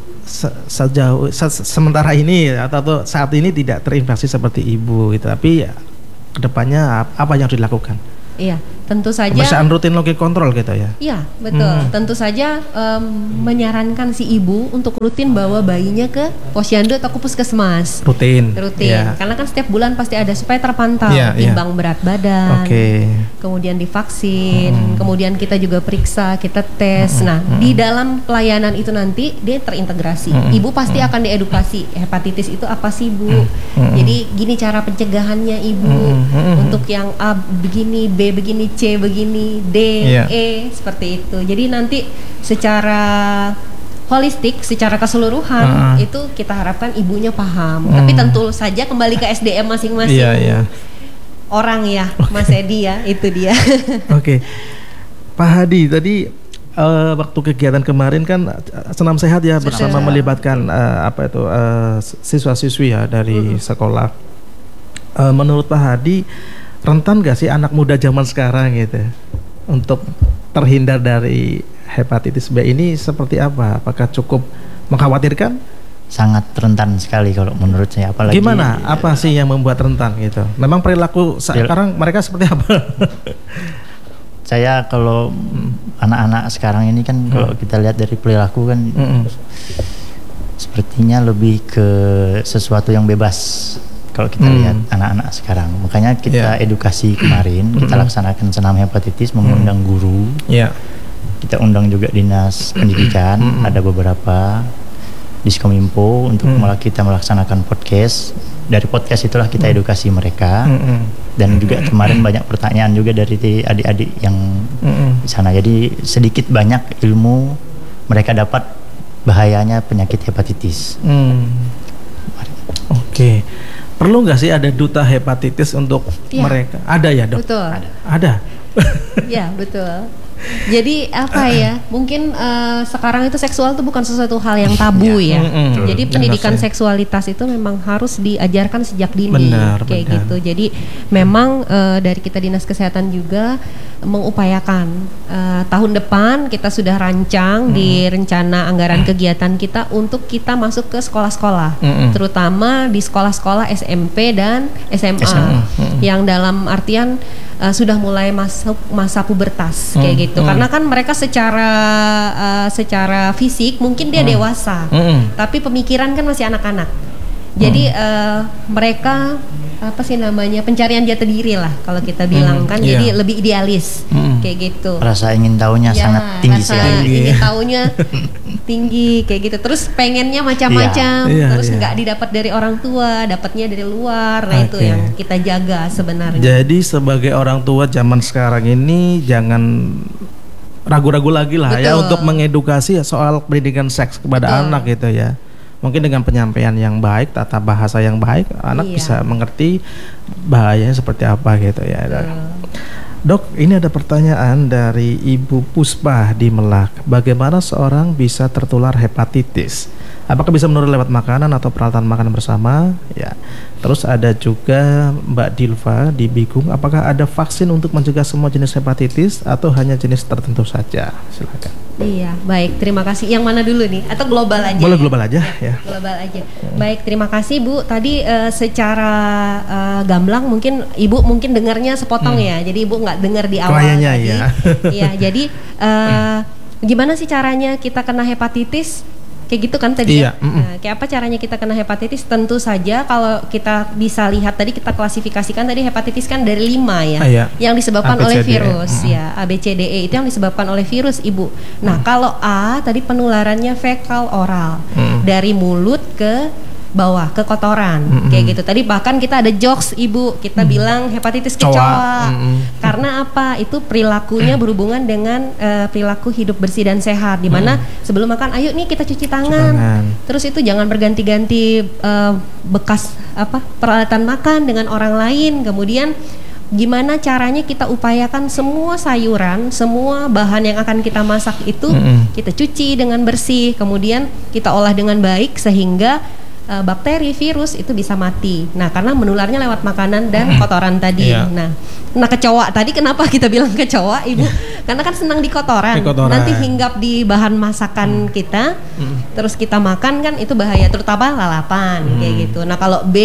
sementara ini atau saat ini tidak terinfeksi seperti ibu gitu. Tapi ya, kedepannya apa yang harus dilakukan? Iya, tentu saja. Pemeriksaan rutin logik kontrol gitu ya? Iya, betul. Tentu saja menyarankan si ibu untuk rutin bawa bayinya ke posyandu atau ke puskesmas. Rutin. Ya. Karena kan setiap bulan pasti ada supaya terpantau, timbang berat badan, kemudian divaksin, kemudian kita juga periksa, kita tes. Nah, di dalam pelayanan itu nanti dia terintegrasi. Ibu pasti akan diedukasi hepatitis itu apa sih, Bu? Jadi gini cara pencegahannya ibu. Untuk yang A begini, B begini, C begini, D, E seperti itu. Jadi nanti secara holistik, secara keseluruhan itu kita harapkan ibunya paham. Tapi tentu saja kembali ke SDM masing-masing orang ya, Mas Edi ya, itu dia. Oke. Pak Hadi tadi waktu kegiatan kemarin kan senam sehat ya bersama melibatkan siswa-siswi ya dari sekolah. Menurut Pak Hadi, rentan gak sih anak muda zaman sekarang gitu untuk terhindar dari hepatitis B ini seperti apa? Apakah cukup mengkhawatirkan? Sangat rentan sekali kalau menurut saya. Apalagi gimana? Apa sih yang membuat rentan gitu? Memang perilaku sekarang mereka seperti apa? Saya kalau anak-anak sekarang ini kan kalau kita lihat dari perilaku kan sepertinya lebih ke sesuatu yang bebas. Kalau kita lihat anak-anak sekarang, makanya kita edukasi kemarin, kita laksanakan senam hepatitis, mengundang guru, kita undang juga dinas pendidikan, ada beberapa Diskominfo untuk kita melaksanakan podcast. Dari podcast itulah kita edukasi mereka, dan juga kemarin banyak pertanyaan juga dari adik-adik yang di sana. Jadi sedikit banyak ilmu mereka dapat bahayanya penyakit hepatitis. Oke. Perlu nggak sih ada duta hepatitis untuk mereka? Ada ya, Dok? Betul. Ada. Ya, betul. Jadi apa ya? Mungkin sekarang itu seksual itu bukan sesuatu hal yang tabu ya. Jadi pendidikan seksualitas itu memang harus diajarkan sejak dini, gitu. Jadi memang dari kita Dinas Kesehatan juga mengupayakan tahun depan kita sudah rancang di rencana anggaran kegiatan kita untuk kita masuk ke sekolah-sekolah, terutama di sekolah-sekolah SMP dan SMA, yang dalam artian sudah mulai masuk masa pubertas kayak gitu. Karena kan mereka secara fisik mungkin dia dewasa, tapi pemikiran kan masih anak-anak. Jadi mereka pencarian jati diri lah kalau kita bilang kan. Jadi lebih idealis kayak gitu. Rasa ingin tahunya sangat tinggi sekali. Ingin tahunya tinggi kayak gitu. Terus pengennya macam-macam. Terus nggak didapat dari orang tua, dapatnya dari luar. Nah itu yang kita jaga sebenarnya. Jadi sebagai orang tua zaman sekarang ini jangan ragu-ragu lagi lah ya untuk mengedukasi soal pendidikan seks kepada anak gitu ya. Mungkin dengan penyampaian yang baik, tata bahasa yang baik, anak bisa mengerti bahayanya seperti apa gitu ya. Dok, ini ada pertanyaan dari Ibu Puspa di Melak. Bagaimana seorang bisa tertular hepatitis? Apakah bisa menular lewat makanan atau peralatan makan bersama? Ya. Terus ada juga Mbak Dilva di Bigung. Apakah ada vaksin untuk mencegah semua jenis hepatitis atau hanya jenis tertentu saja? Silakan. Iya, baik. Terima kasih. Yang mana dulu nih? Atau global aja? Boleh global aja, ya. Global aja. Baik, terima kasih Bu. Tadi secara gamblang mungkin Ibu mungkin dengarnya sepotong ya. Jadi Ibu nggak dengar di awal. Kayaknya ya. Iya, jadi gimana sih caranya kita kena hepatitis? Kayak gitu kan tadi Iya, ya. Nah, kayak apa caranya kita kena hepatitis? Tentu saja kalau kita bisa lihat tadi kita klasifikasikan tadi hepatitis kan dari 5 ya. Iya. Yang disebabkan A, B, oleh C, D, E. virus ya. A B C D E itu yang disebabkan oleh virus, Ibu. Nah, kalau A tadi penularannya fekal oral. Dari mulut ke bawah ke kotoran kayak gitu. Tadi bahkan kita ada jokes Ibu, kita bilang hepatitis kecoa. Karena apa? Itu perilakunya berhubungan dengan perilaku hidup bersih dan sehat, di mana sebelum makan ayo nih kita cuci tangan. Terus itu jangan berganti-ganti bekas peralatan makan dengan orang lain. Kemudian gimana caranya kita upayakan semua sayuran, semua bahan yang akan kita masak itu kita cuci dengan bersih, kemudian kita olah dengan baik sehingga bakteri, virus itu bisa mati. Nah, karena menularnya lewat makanan dan kotoran tadi. Nah, kecoa tadi kenapa kita bilang kecoa, Ibu? Karena kan senang di kotoran. Nanti hinggap di bahan masakan kita, terus kita makan kan itu bahaya, terutama lalapan kayak gitu. Nah, kalau B,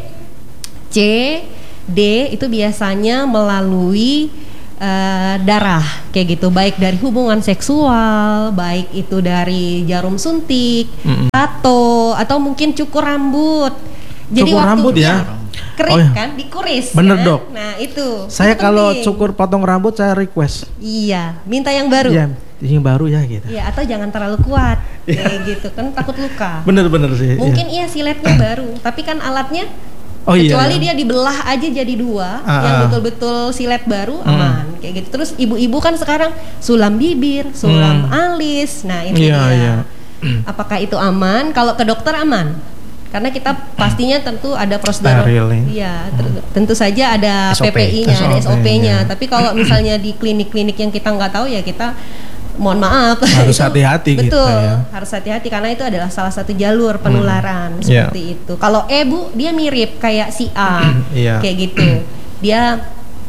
C, D itu biasanya melalui darah kayak gitu, baik dari hubungan seksual, baik itu dari jarum suntik, atau mungkin cukur rambut. Jadi cukur rambut ya, kering kan, dikuris. Bener kan? Dok. Nah itu. Saya itu kalau penting. cukur potong rambut saya request. Iya, minta yang baru. Iya, yang baru ya gitu. Iya, atau jangan terlalu kuat kayak gitu kan, takut luka. Bener sih. Mungkin iya siletnya baru, tapi kan alatnya. Kecuali dia dibelah aja jadi 2, yang betul-betul silet baru aman kayak gitu. Terus ibu-ibu kan sekarang sulam bibir, sulam alis. Nah, itu dia. Apakah itu aman? Kalau ke dokter aman. Karena kita pastinya tentu ada prosedur. Iya, tentu saja ada PPI-nya, ada SOP-nya. Tapi kalau misalnya di klinik-klinik yang kita nggak tahu ya kita mohon maaf, harus hati-hati. Betul, gitu, harus hati-hati karena itu adalah salah satu jalur penularan seperti itu. Kalau Bu, dia mirip kayak si A, kayak gitu. Dia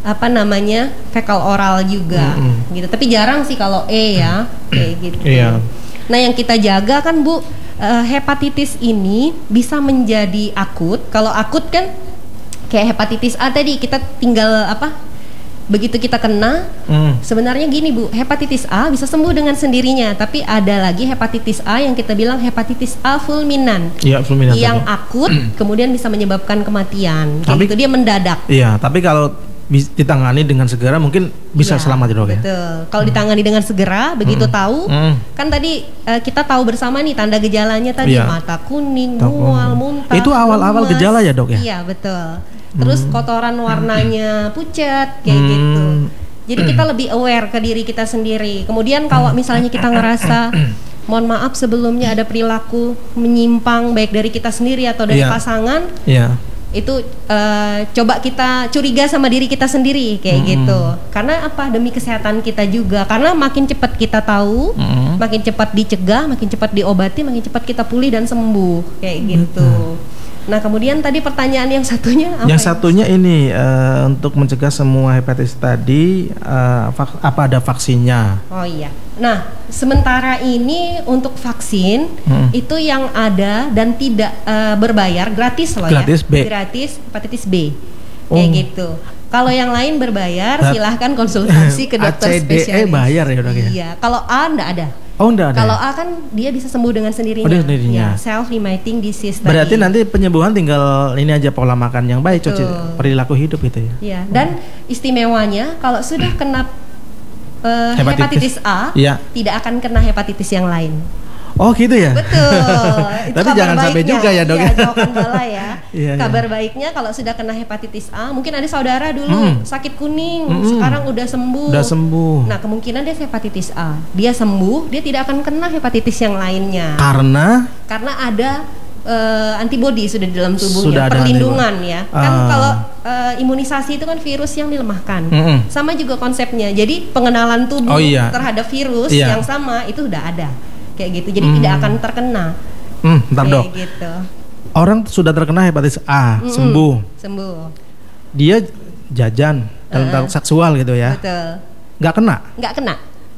fekal oral juga, gitu. Tapi jarang sih kalau E ya, kayak gitu. Nah, yang kita jaga kan Bu, hepatitis ini bisa menjadi akut. Kalau akut kan kayak hepatitis A tadi kita tinggal begitu kita kena, sebenarnya gini Bu, hepatitis A bisa sembuh dengan sendirinya, tapi ada lagi hepatitis A yang kita bilang hepatitis A fulminan. Iya, fulminan. Yang akut kemudian bisa menyebabkan kematian. Tapi itu dia mendadak. Iya, tapi kalau ditangani dengan segera mungkin bisa selamat ya Dok ya. Betul. Kalau ditangani dengan segera, begitu tahu, kan tadi kita tahu bersama nih tanda gejalanya tadi mata kuning, mual, muntah. Itu awal-awal gejala ya Dok ya? Iya, betul. Terus kotoran warnanya pucat kayak gitu. Jadi kita lebih aware ke diri kita sendiri. Kemudian kalau misalnya kita ngerasa mohon maaf sebelumnya ada perilaku menyimpang baik dari kita sendiri atau dari pasangan, itu coba kita curiga sama diri kita sendiri kayak gitu. Karena apa? Demi kesehatan kita juga. Karena makin cepat kita tahu, makin cepat dicegah, makin cepat diobati, makin cepat kita pulih dan sembuh kayak gitu. Nah, kemudian tadi pertanyaan yang satunya apa? Yang satunya ini untuk mencegah semua hepatitis tadi apa ada vaksinnya? Oh iya. Nah, sementara ini untuk vaksin itu yang ada dan tidak berbayar, gratis loh gratis, ya. Gratis hepatitis B. Kayak gitu. Kalau yang lain berbayar, silahkan konsultasi ke dokter spesialis. Bayar ya Dok ya? Iya. Kalau A enggak ada. Oh, enggak ada. Kalau A kan dia bisa sembuh dengan sendirinya. Ya, self-limiting disease tadi. Berarti nanti penyembuhan tinggal ini aja pola makan yang baik, cuci perilaku hidup itu ya. Iya, dan istimewanya kalau sudah kena hepatitis A, tidak akan kena hepatitis yang lain. Oh gitu ya. Betul. Tapi jangan sampai juga ya Dok. Iya, jangan salah ya. Kabar iya. baiknya kalau sudah kena hepatitis A, mungkin ada saudara dulu sakit kuning, sekarang udah sembuh. Udah sembuh. Nah, kemungkinan dia hepatitis A. Dia sembuh, dia tidak akan kena hepatitis yang lainnya. Karena ada antibodi sudah di dalam tubuhnya, sudah perlindungan ya. Kan kalau imunisasi itu kan virus yang dilemahkan. Sama juga konsepnya. Jadi pengenalan tubuh terhadap virus yang sama itu udah ada. Kayak gitu. Jadi tidak akan terkena. Bentar Dok. Gitu. Orang sudah terkena hepatitis A, sembuh. Dia jajan dalam seksual gitu ya. Betul. Nggak kena? Nggak kena.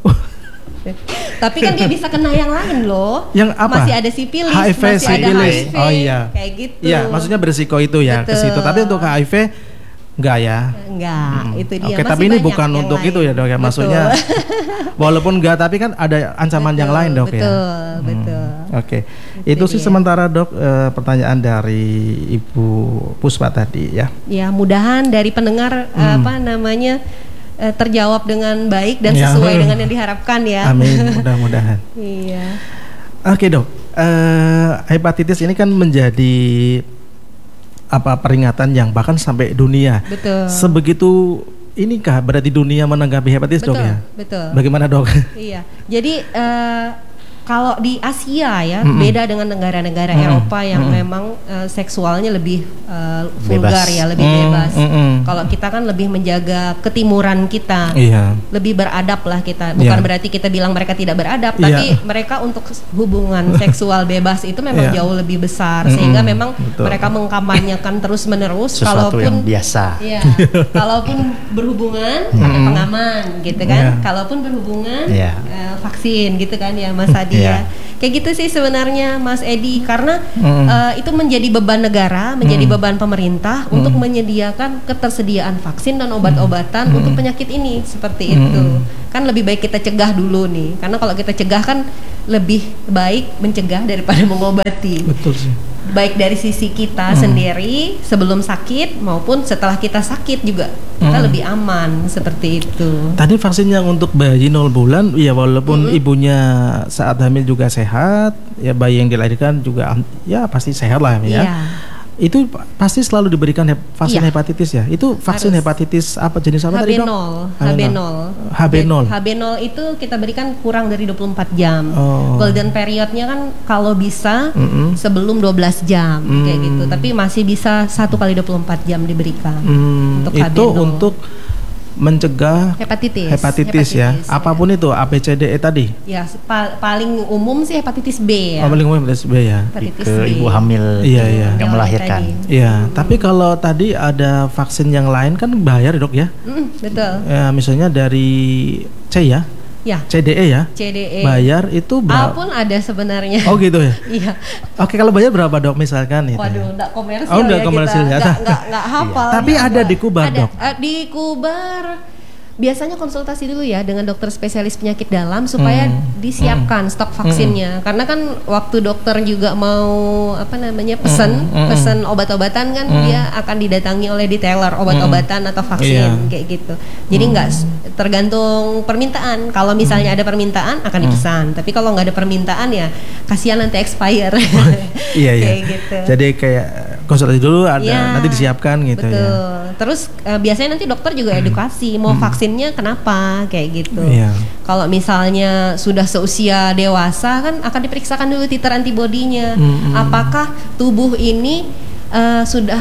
Tapi kan dia bisa kena yang lain loh. Yang apa? Masih ada sipilis, HIV, masih ada HIV. Oh iya. Kayak gitu. Iya, maksudnya berisiko itu ya ke situ. Tapi untuk HIV Enggak ya? Enggak, itu dia. Oke, Masih tapi ini banyak bukan yang untuk lain. itu ya dok ya, Betul. maksudnya walaupun enggak tapi kan ada ancaman yang lain dok ya. Betul. Oke, itu sih dia. sementara dok pertanyaan dari Ibu Puspa tadi ya. Ya, mudahan dari pendengar terjawab dengan baik dan Ya. sesuai dengan yang diharapkan ya. Amin, mudah-mudahan. Iya. Oke dok, hepatitis ini kan menjadi peringatan yang bahkan sampai dunia. Betul. Sebegitu inikah berarti dunia menanggapi hepatitis dok ya? Betul. Bagaimana dok? Iya. Jadi kalau di Asia ya beda dengan negara-negara Eropa yang memang seksualnya lebih vulgar ya, lebih bebas. Kalau kita kan lebih menjaga ketimuran kita, lebih beradab lah kita. Bukan berarti kita bilang mereka tidak beradab, tapi mereka untuk hubungan seksual bebas itu memang jauh lebih besar, sehingga memang mereka mengkampanyekan terus-menerus. Sesuatu yang biasa. Iya. Kalaupun berhubungan pakai pengaman, gitu kan. Kalaupun berhubungan vaksin, gitu kan ya Mas Adi. Ya. Kayak gitu sih sebenarnya Mas Edi, karena itu menjadi beban negara, menjadi beban pemerintah untuk menyediakan ketersediaan vaksin dan obat-obatan untuk penyakit ini, seperti itu. Kan lebih baik kita cegah dulu nih, karena kalau kita cegah kan lebih baik mencegah daripada mengobati. Betul sih. Baik dari sisi kita sendiri sebelum sakit maupun setelah kita sakit juga kita lebih aman, seperti itu. Tadi vaksin yang untuk bayi 0 bulan ya walaupun ibunya saat hamil juga sehat, ya bayi yang dilahirkan juga ya pasti sehat lah ya. Itu pasti selalu diberikan vaksin hepatitis ya. Itu vaksin hepatitis apa jenis apa tadi dok? HB0. HB0 itu kita berikan kurang dari 24 jam. Golden periodnya kan kalau bisa sebelum 12 jam kayak gitu. Tapi masih bisa 1 kali 24 jam diberikan untuk HB0. Itu untuk mencegah hepatitis ya. Apapun itu ABCDE tadi. Ya, paling umum sih hepatitis B ya. Paling umum hepatitis B ya. Hepatitis Ke B. ibu hamil yang melahirkan. Iya, tapi kalau tadi ada vaksin yang lain kan bayar dok ya? Betul. Ya, misalnya dari C ya? Ya. CDE ya? CDE. Bayar itu berapa? A pun ada sebenarnya. Oh gitu ya? Iya. Oke, kalau bayar berapa dok misalkan itu? Waduh, enggak komersial enggak komersial ya. Enggak hafal. Tapi ada di Kubar dok? Di Kubar biasanya konsultasi dulu ya dengan dokter spesialis penyakit dalam supaya disiapkan stok vaksinnya. Karena kan waktu dokter juga mau pesan obat-obatan kan dia akan didatangi oleh detailer obat-obatan atau vaksin kayak gitu. Jadi nggak tergantung permintaan. Kalau misalnya ada permintaan akan dipesan. Tapi kalau nggak ada permintaan ya kasihan nanti expire. Kayak gitu. Jadi kayak konsultasi dulu ada nanti disiapkan gitu. Betul. Ya. Terus biasanya nanti dokter juga edukasi mau vaksinnya kenapa kayak gitu. Kalau misalnya sudah seusia dewasa kan akan diperiksakan dulu titer antibodinya. Apakah tubuh ini sudah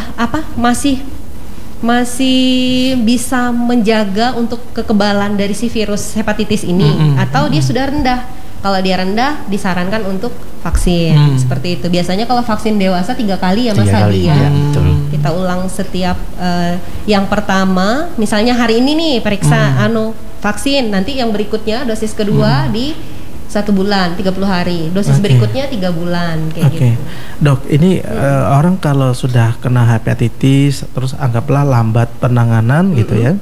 masih bisa menjaga untuk kekebalan dari si virus hepatitis ini atau dia sudah rendah. Kalau dia rendah disarankan untuk vaksin seperti itu. Biasanya kalau vaksin dewasa 3 kali ya Mas Hadi ya. Kita ulang setiap yang pertama, misalnya hari ini nih periksa vaksin, nanti yang berikutnya dosis kedua di 1 bulan 30 hari, dosis berikutnya 3 bulan kayak gitu. Dok, ini orang kalau sudah kena hepatitis terus anggaplah lambat penanganan gitu ya.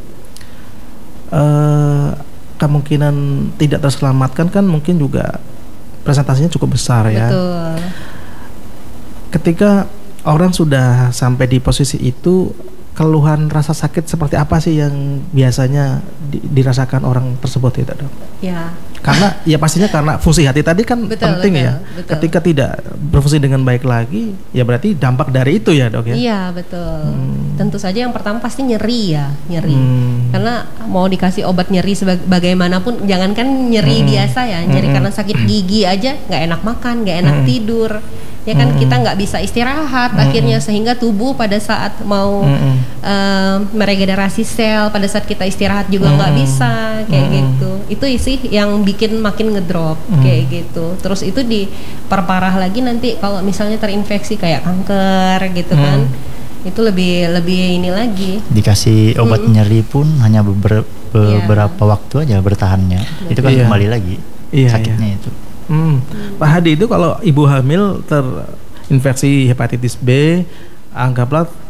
Kemungkinan tidak terselamatkan kan mungkin juga presentasinya cukup besar ya. Betul. Ketika orang sudah sampai di posisi itu, keluhan rasa sakit seperti apa sih yang biasanya dirasakan orang tersebut itu dok? Ya. Karena ya pastinya karena fungsi hati tadi kan penting ya. Ketika tidak berfungsi dengan baik lagi, ya berarti dampak dari itu ya dok ya. Iya betul. Tentu saja yang pertama pasti nyeri ya, Karena mau dikasih obat nyeri bagaimanapun, jangankan nyeri biasa ya, nyeri karena sakit gigi aja nggak enak makan, nggak enak tidur. Ya kan kita nggak bisa istirahat akhirnya, sehingga tubuh pada saat mau meregenerasi sel pada saat kita istirahat juga nggak bisa kayak gitu. Itu sih yang bikin makin ngedrop kayak gitu. Terus itu diperparah lagi nanti kalau misalnya terinfeksi kayak kanker gitu kan. Itu lebih ini lagi. Dikasih obat nyeri pun hanya beberapa waktu aja bertahannya. Itu kan kembali lagi sakitnya itu. Pak Hadi, itu kalau ibu hamil terinfeksi hepatitis B, anggaplah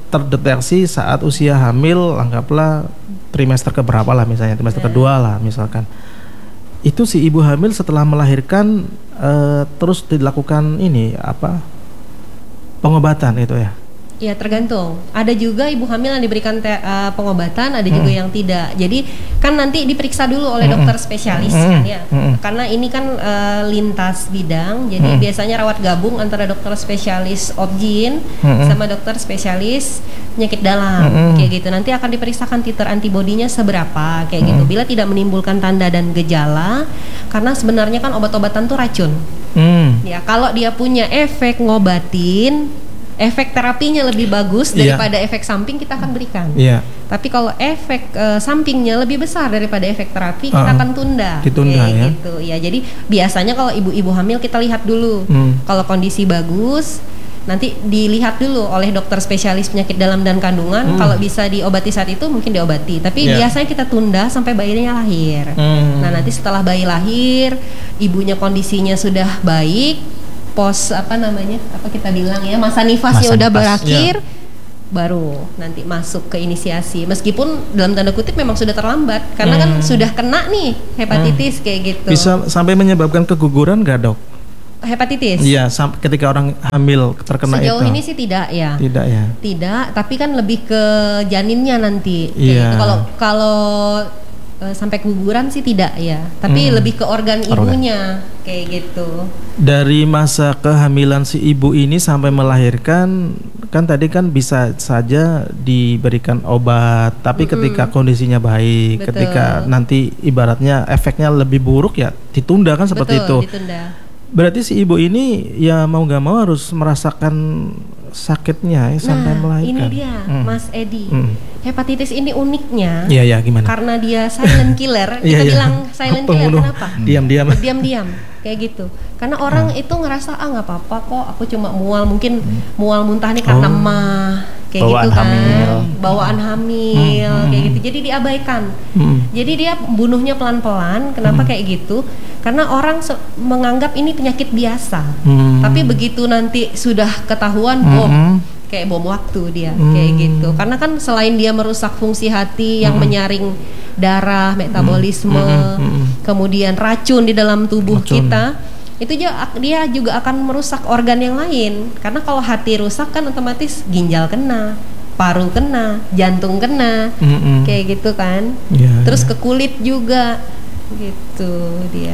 terdeteksi saat usia hamil, anggaplah trimester keberapa lah misalnya, trimester kedua lah misalkan. Itu si ibu hamil setelah melahirkan terus dilakukan pengobatan itu ya? Ya tergantung. Ada juga ibu hamil yang diberikan pengobatan, ada juga yang tidak. Jadi kan nanti diperiksa dulu oleh dokter spesialis kan ya. Karena ini kan lintas bidang. Jadi biasanya rawat gabung antara dokter spesialis obgyn sama dokter spesialis penyakit dalam kayak gitu. Nanti akan diperiksakan titer antibodinya seberapa kayak gitu. Bila tidak menimbulkan tanda dan gejala, karena sebenarnya kan obat-obatan tuh racun. Ya kalau dia punya efek ngobatin, efek terapinya lebih bagus daripada efek samping, kita akan berikan. Tapi kalau efek sampingnya lebih besar daripada efek terapi, kita akan tunda. Ditunda ya. Gitu. Ya, jadi biasanya kalau ibu-ibu hamil kita lihat dulu. Kalau kondisi bagus, nanti dilihat dulu oleh dokter spesialis penyakit dalam dan kandungan. Kalau bisa diobati saat itu mungkin diobati. Tapi biasanya kita tunda sampai bayinya lahir. Nah, nanti setelah bayi lahir, ibunya kondisinya sudah baik, masa nifasnya udah berakhir, baru nanti masuk ke inisiasi. Meskipun dalam tanda kutip memang sudah terlambat, karena kan sudah kena nih hepatitis kayak gitu. Bisa sampai menyebabkan keguguran nggak, Dok? Hepatitis? Iya, ketika orang hamil terkena Sejauh itu. ini sih tidak ya. Tidak ya. Tidak, tapi kan lebih ke janinnya nanti. Iya. Gitu. Kalau sampai keguguran sih tidak ya, tapi lebih ke organ ibunya kayak gitu. Dari masa kehamilan si ibu ini sampai melahirkan, kan tadi kan bisa saja diberikan obat, tapi ketika kondisinya baik, ketika nanti ibaratnya efeknya lebih buruk ya ditunda kan seperti itu. Ditunda. Berarti si ibu ini ya mau nggak mau harus merasakan sakitnya sampai melahirkan. Ini dia, Mas Edi. Hepatitis ini uniknya. Iya, gimana? Karena dia silent killer. Kita bilang silent killer kenapa? Diam-diam. Diam-diam kayak gitu. Karena orang itu ngerasa nggak apa-apa kok, aku cuma mual, mungkin mual muntah nih karena mah kayak bawaan gitu kan. hamil. Bawaan hamil kayak gitu. Jadi diabaikan. Jadi dia bunuhnya pelan-pelan. Kenapa kayak gitu? Karena orang menganggap ini penyakit biasa. Tapi begitu nanti sudah ketahuan bom, kayak bom waktu dia kayak gitu. Karena kan selain dia merusak fungsi hati yang menyaring darah, metabolisme, kemudian racun di dalam tubuh kita, itu dia juga akan merusak organ yang lain. Karena kalau hati rusak kan otomatis ginjal kena, paru kena, jantung kena, kayak gitu kan. Terus ke kulit juga gitu dia.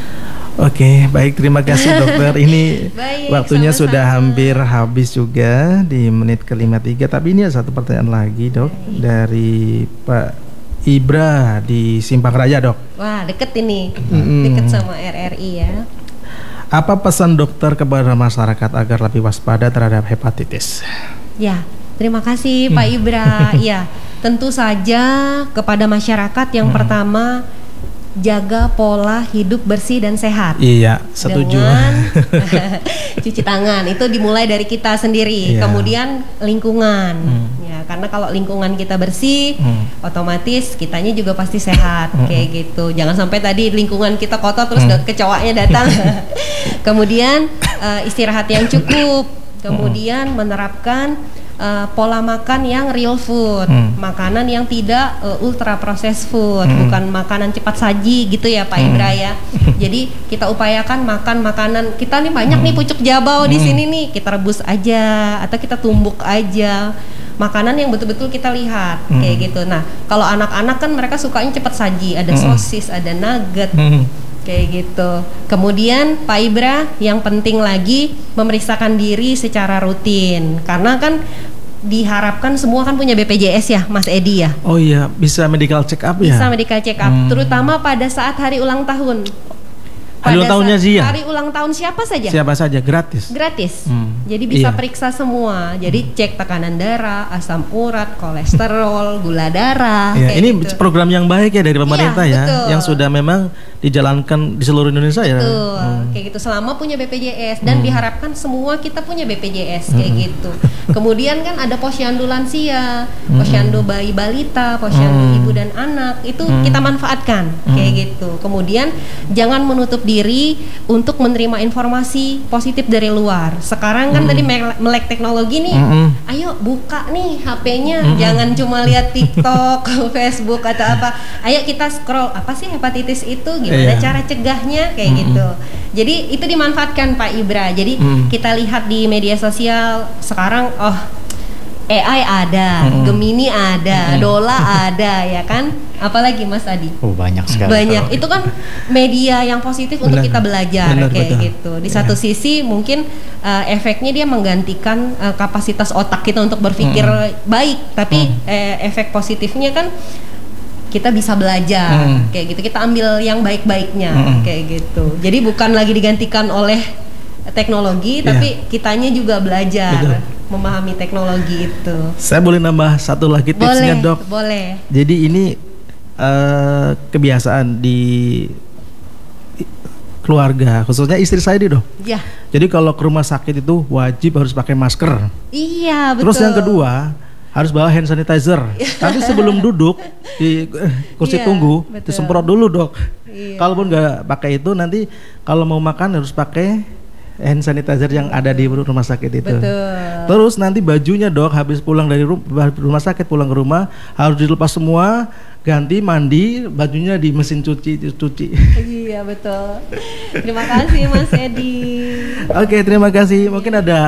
Oke, baik, terima kasih dokter. Ini baik, waktunya sama-sama. sudah hampir habis juga di menit ke-53. Tapi ini ada satu pertanyaan lagi, Dok, dari Pak Ibra di Simpang Raya, Dok. Wah, deket ini, deket sama RRI ya. Apa pesan dokter kepada masyarakat agar lebih waspada terhadap hepatitis? Ya, terima kasih Pak Ibra. Ya, tentu saja kepada masyarakat yang pertama, jaga pola hidup bersih dan sehat. Iya, setuju. Dengan cuci tangan, itu dimulai dari kita sendiri. Kemudian lingkungan. Ya, karena kalau lingkungan kita bersih, otomatis kitanya juga pasti sehat kayak gitu. Jangan sampai tadi lingkungan kita kotor terus kecoaknya datang. Kemudian istirahat yang cukup. Kemudian menerapkan pola makan yang real food, makanan yang tidak ultra processed food, bukan makanan cepat saji gitu ya Pak Ibra ya. Jadi kita upayakan makan makanan kita nih banyak nih pucuk jabau di sini nih, kita rebus aja atau kita tumbuk aja. Makanan yang betul-betul kita lihat kayak gitu. Nah, kalau anak-anak kan mereka sukanya cepat saji, ada sosis, ada nugget. Kayak gitu. Kemudian Pak Ibra, yang penting lagi memeriksakan diri secara rutin. Karena kan diharapkan semua kan punya BPJS ya, Mas Edi ya. Oh iya, bisa medical check up ya. Bisa medical check up, terutama pada saat hari ulang tahun. Hari ulang tahunnya sih ya? Hari ulang tahun siapa saja? Siapa saja, gratis. Gratis. Jadi bisa periksa semua. Jadi cek tekanan darah, asam urat, kolesterol, gula darah. Ya, ini gitu. program yang baik ya dari pemerintah ya, betul. yang sudah memang dijalankan di seluruh Indonesia ya. Betul. Kayak gitu, selama punya BPJS dan diharapkan semua kita punya BPJS kayak gitu. Kemudian kan ada posyandu lansia, posyandu bayi balita, posyandu ibu dan anak, itu kita manfaatkan kayak gitu. Kemudian jangan menutup diri diri untuk menerima informasi positif dari luar. Sekarang kan tadi melek teknologi nih, ayo buka nih HP-nya, jangan cuma lihat TikTok, Facebook atau apa. Ayo kita scroll, apa sih hepatitis itu, gimana cara cegahnya, kayak gitu. Jadi itu dimanfaatkan Pak Ibra. Jadi kita lihat di media sosial sekarang, AI ada, Gemini ada, Dola ada, ya kan? Apalagi Mas Adi? Oh, banyak sekali. Banyak. Itu kan media yang positif untuk kita belajar, kayak gitu. Di satu sisi mungkin efeknya dia menggantikan kapasitas otak kita untuk berpikir baik, tapi efek positifnya kan kita bisa belajar, kayak gitu. Kita ambil yang baik-baiknya, kayak gitu. Jadi bukan lagi digantikan oleh teknologi, tapi kitanya juga belajar. Memahami teknologi itu. Saya boleh nambah satu lagi tipsnya, Dok? Boleh. Jadi ini kebiasaan di keluarga, khususnya istri saya nih, Dok. Ya. Jadi kalau ke rumah sakit itu wajib harus pakai masker. Iya, betul. Terus yang kedua harus bawa hand sanitizer. Nanti sebelum duduk di kursi tunggu, disemprot dulu, Dok. Kalaupun nggak pakai itu, nanti kalau mau makan harus pakai hand sanitizer yang ada di rumah sakit itu. Betul. Terus nanti bajunya, Dok, habis pulang dari rumah sakit, pulang ke rumah harus dilepas semua, ganti, mandi, bajunya di mesin cuci. Iya, betul. Terima kasih Mas Edi. Oke, terima kasih. Mungkin ada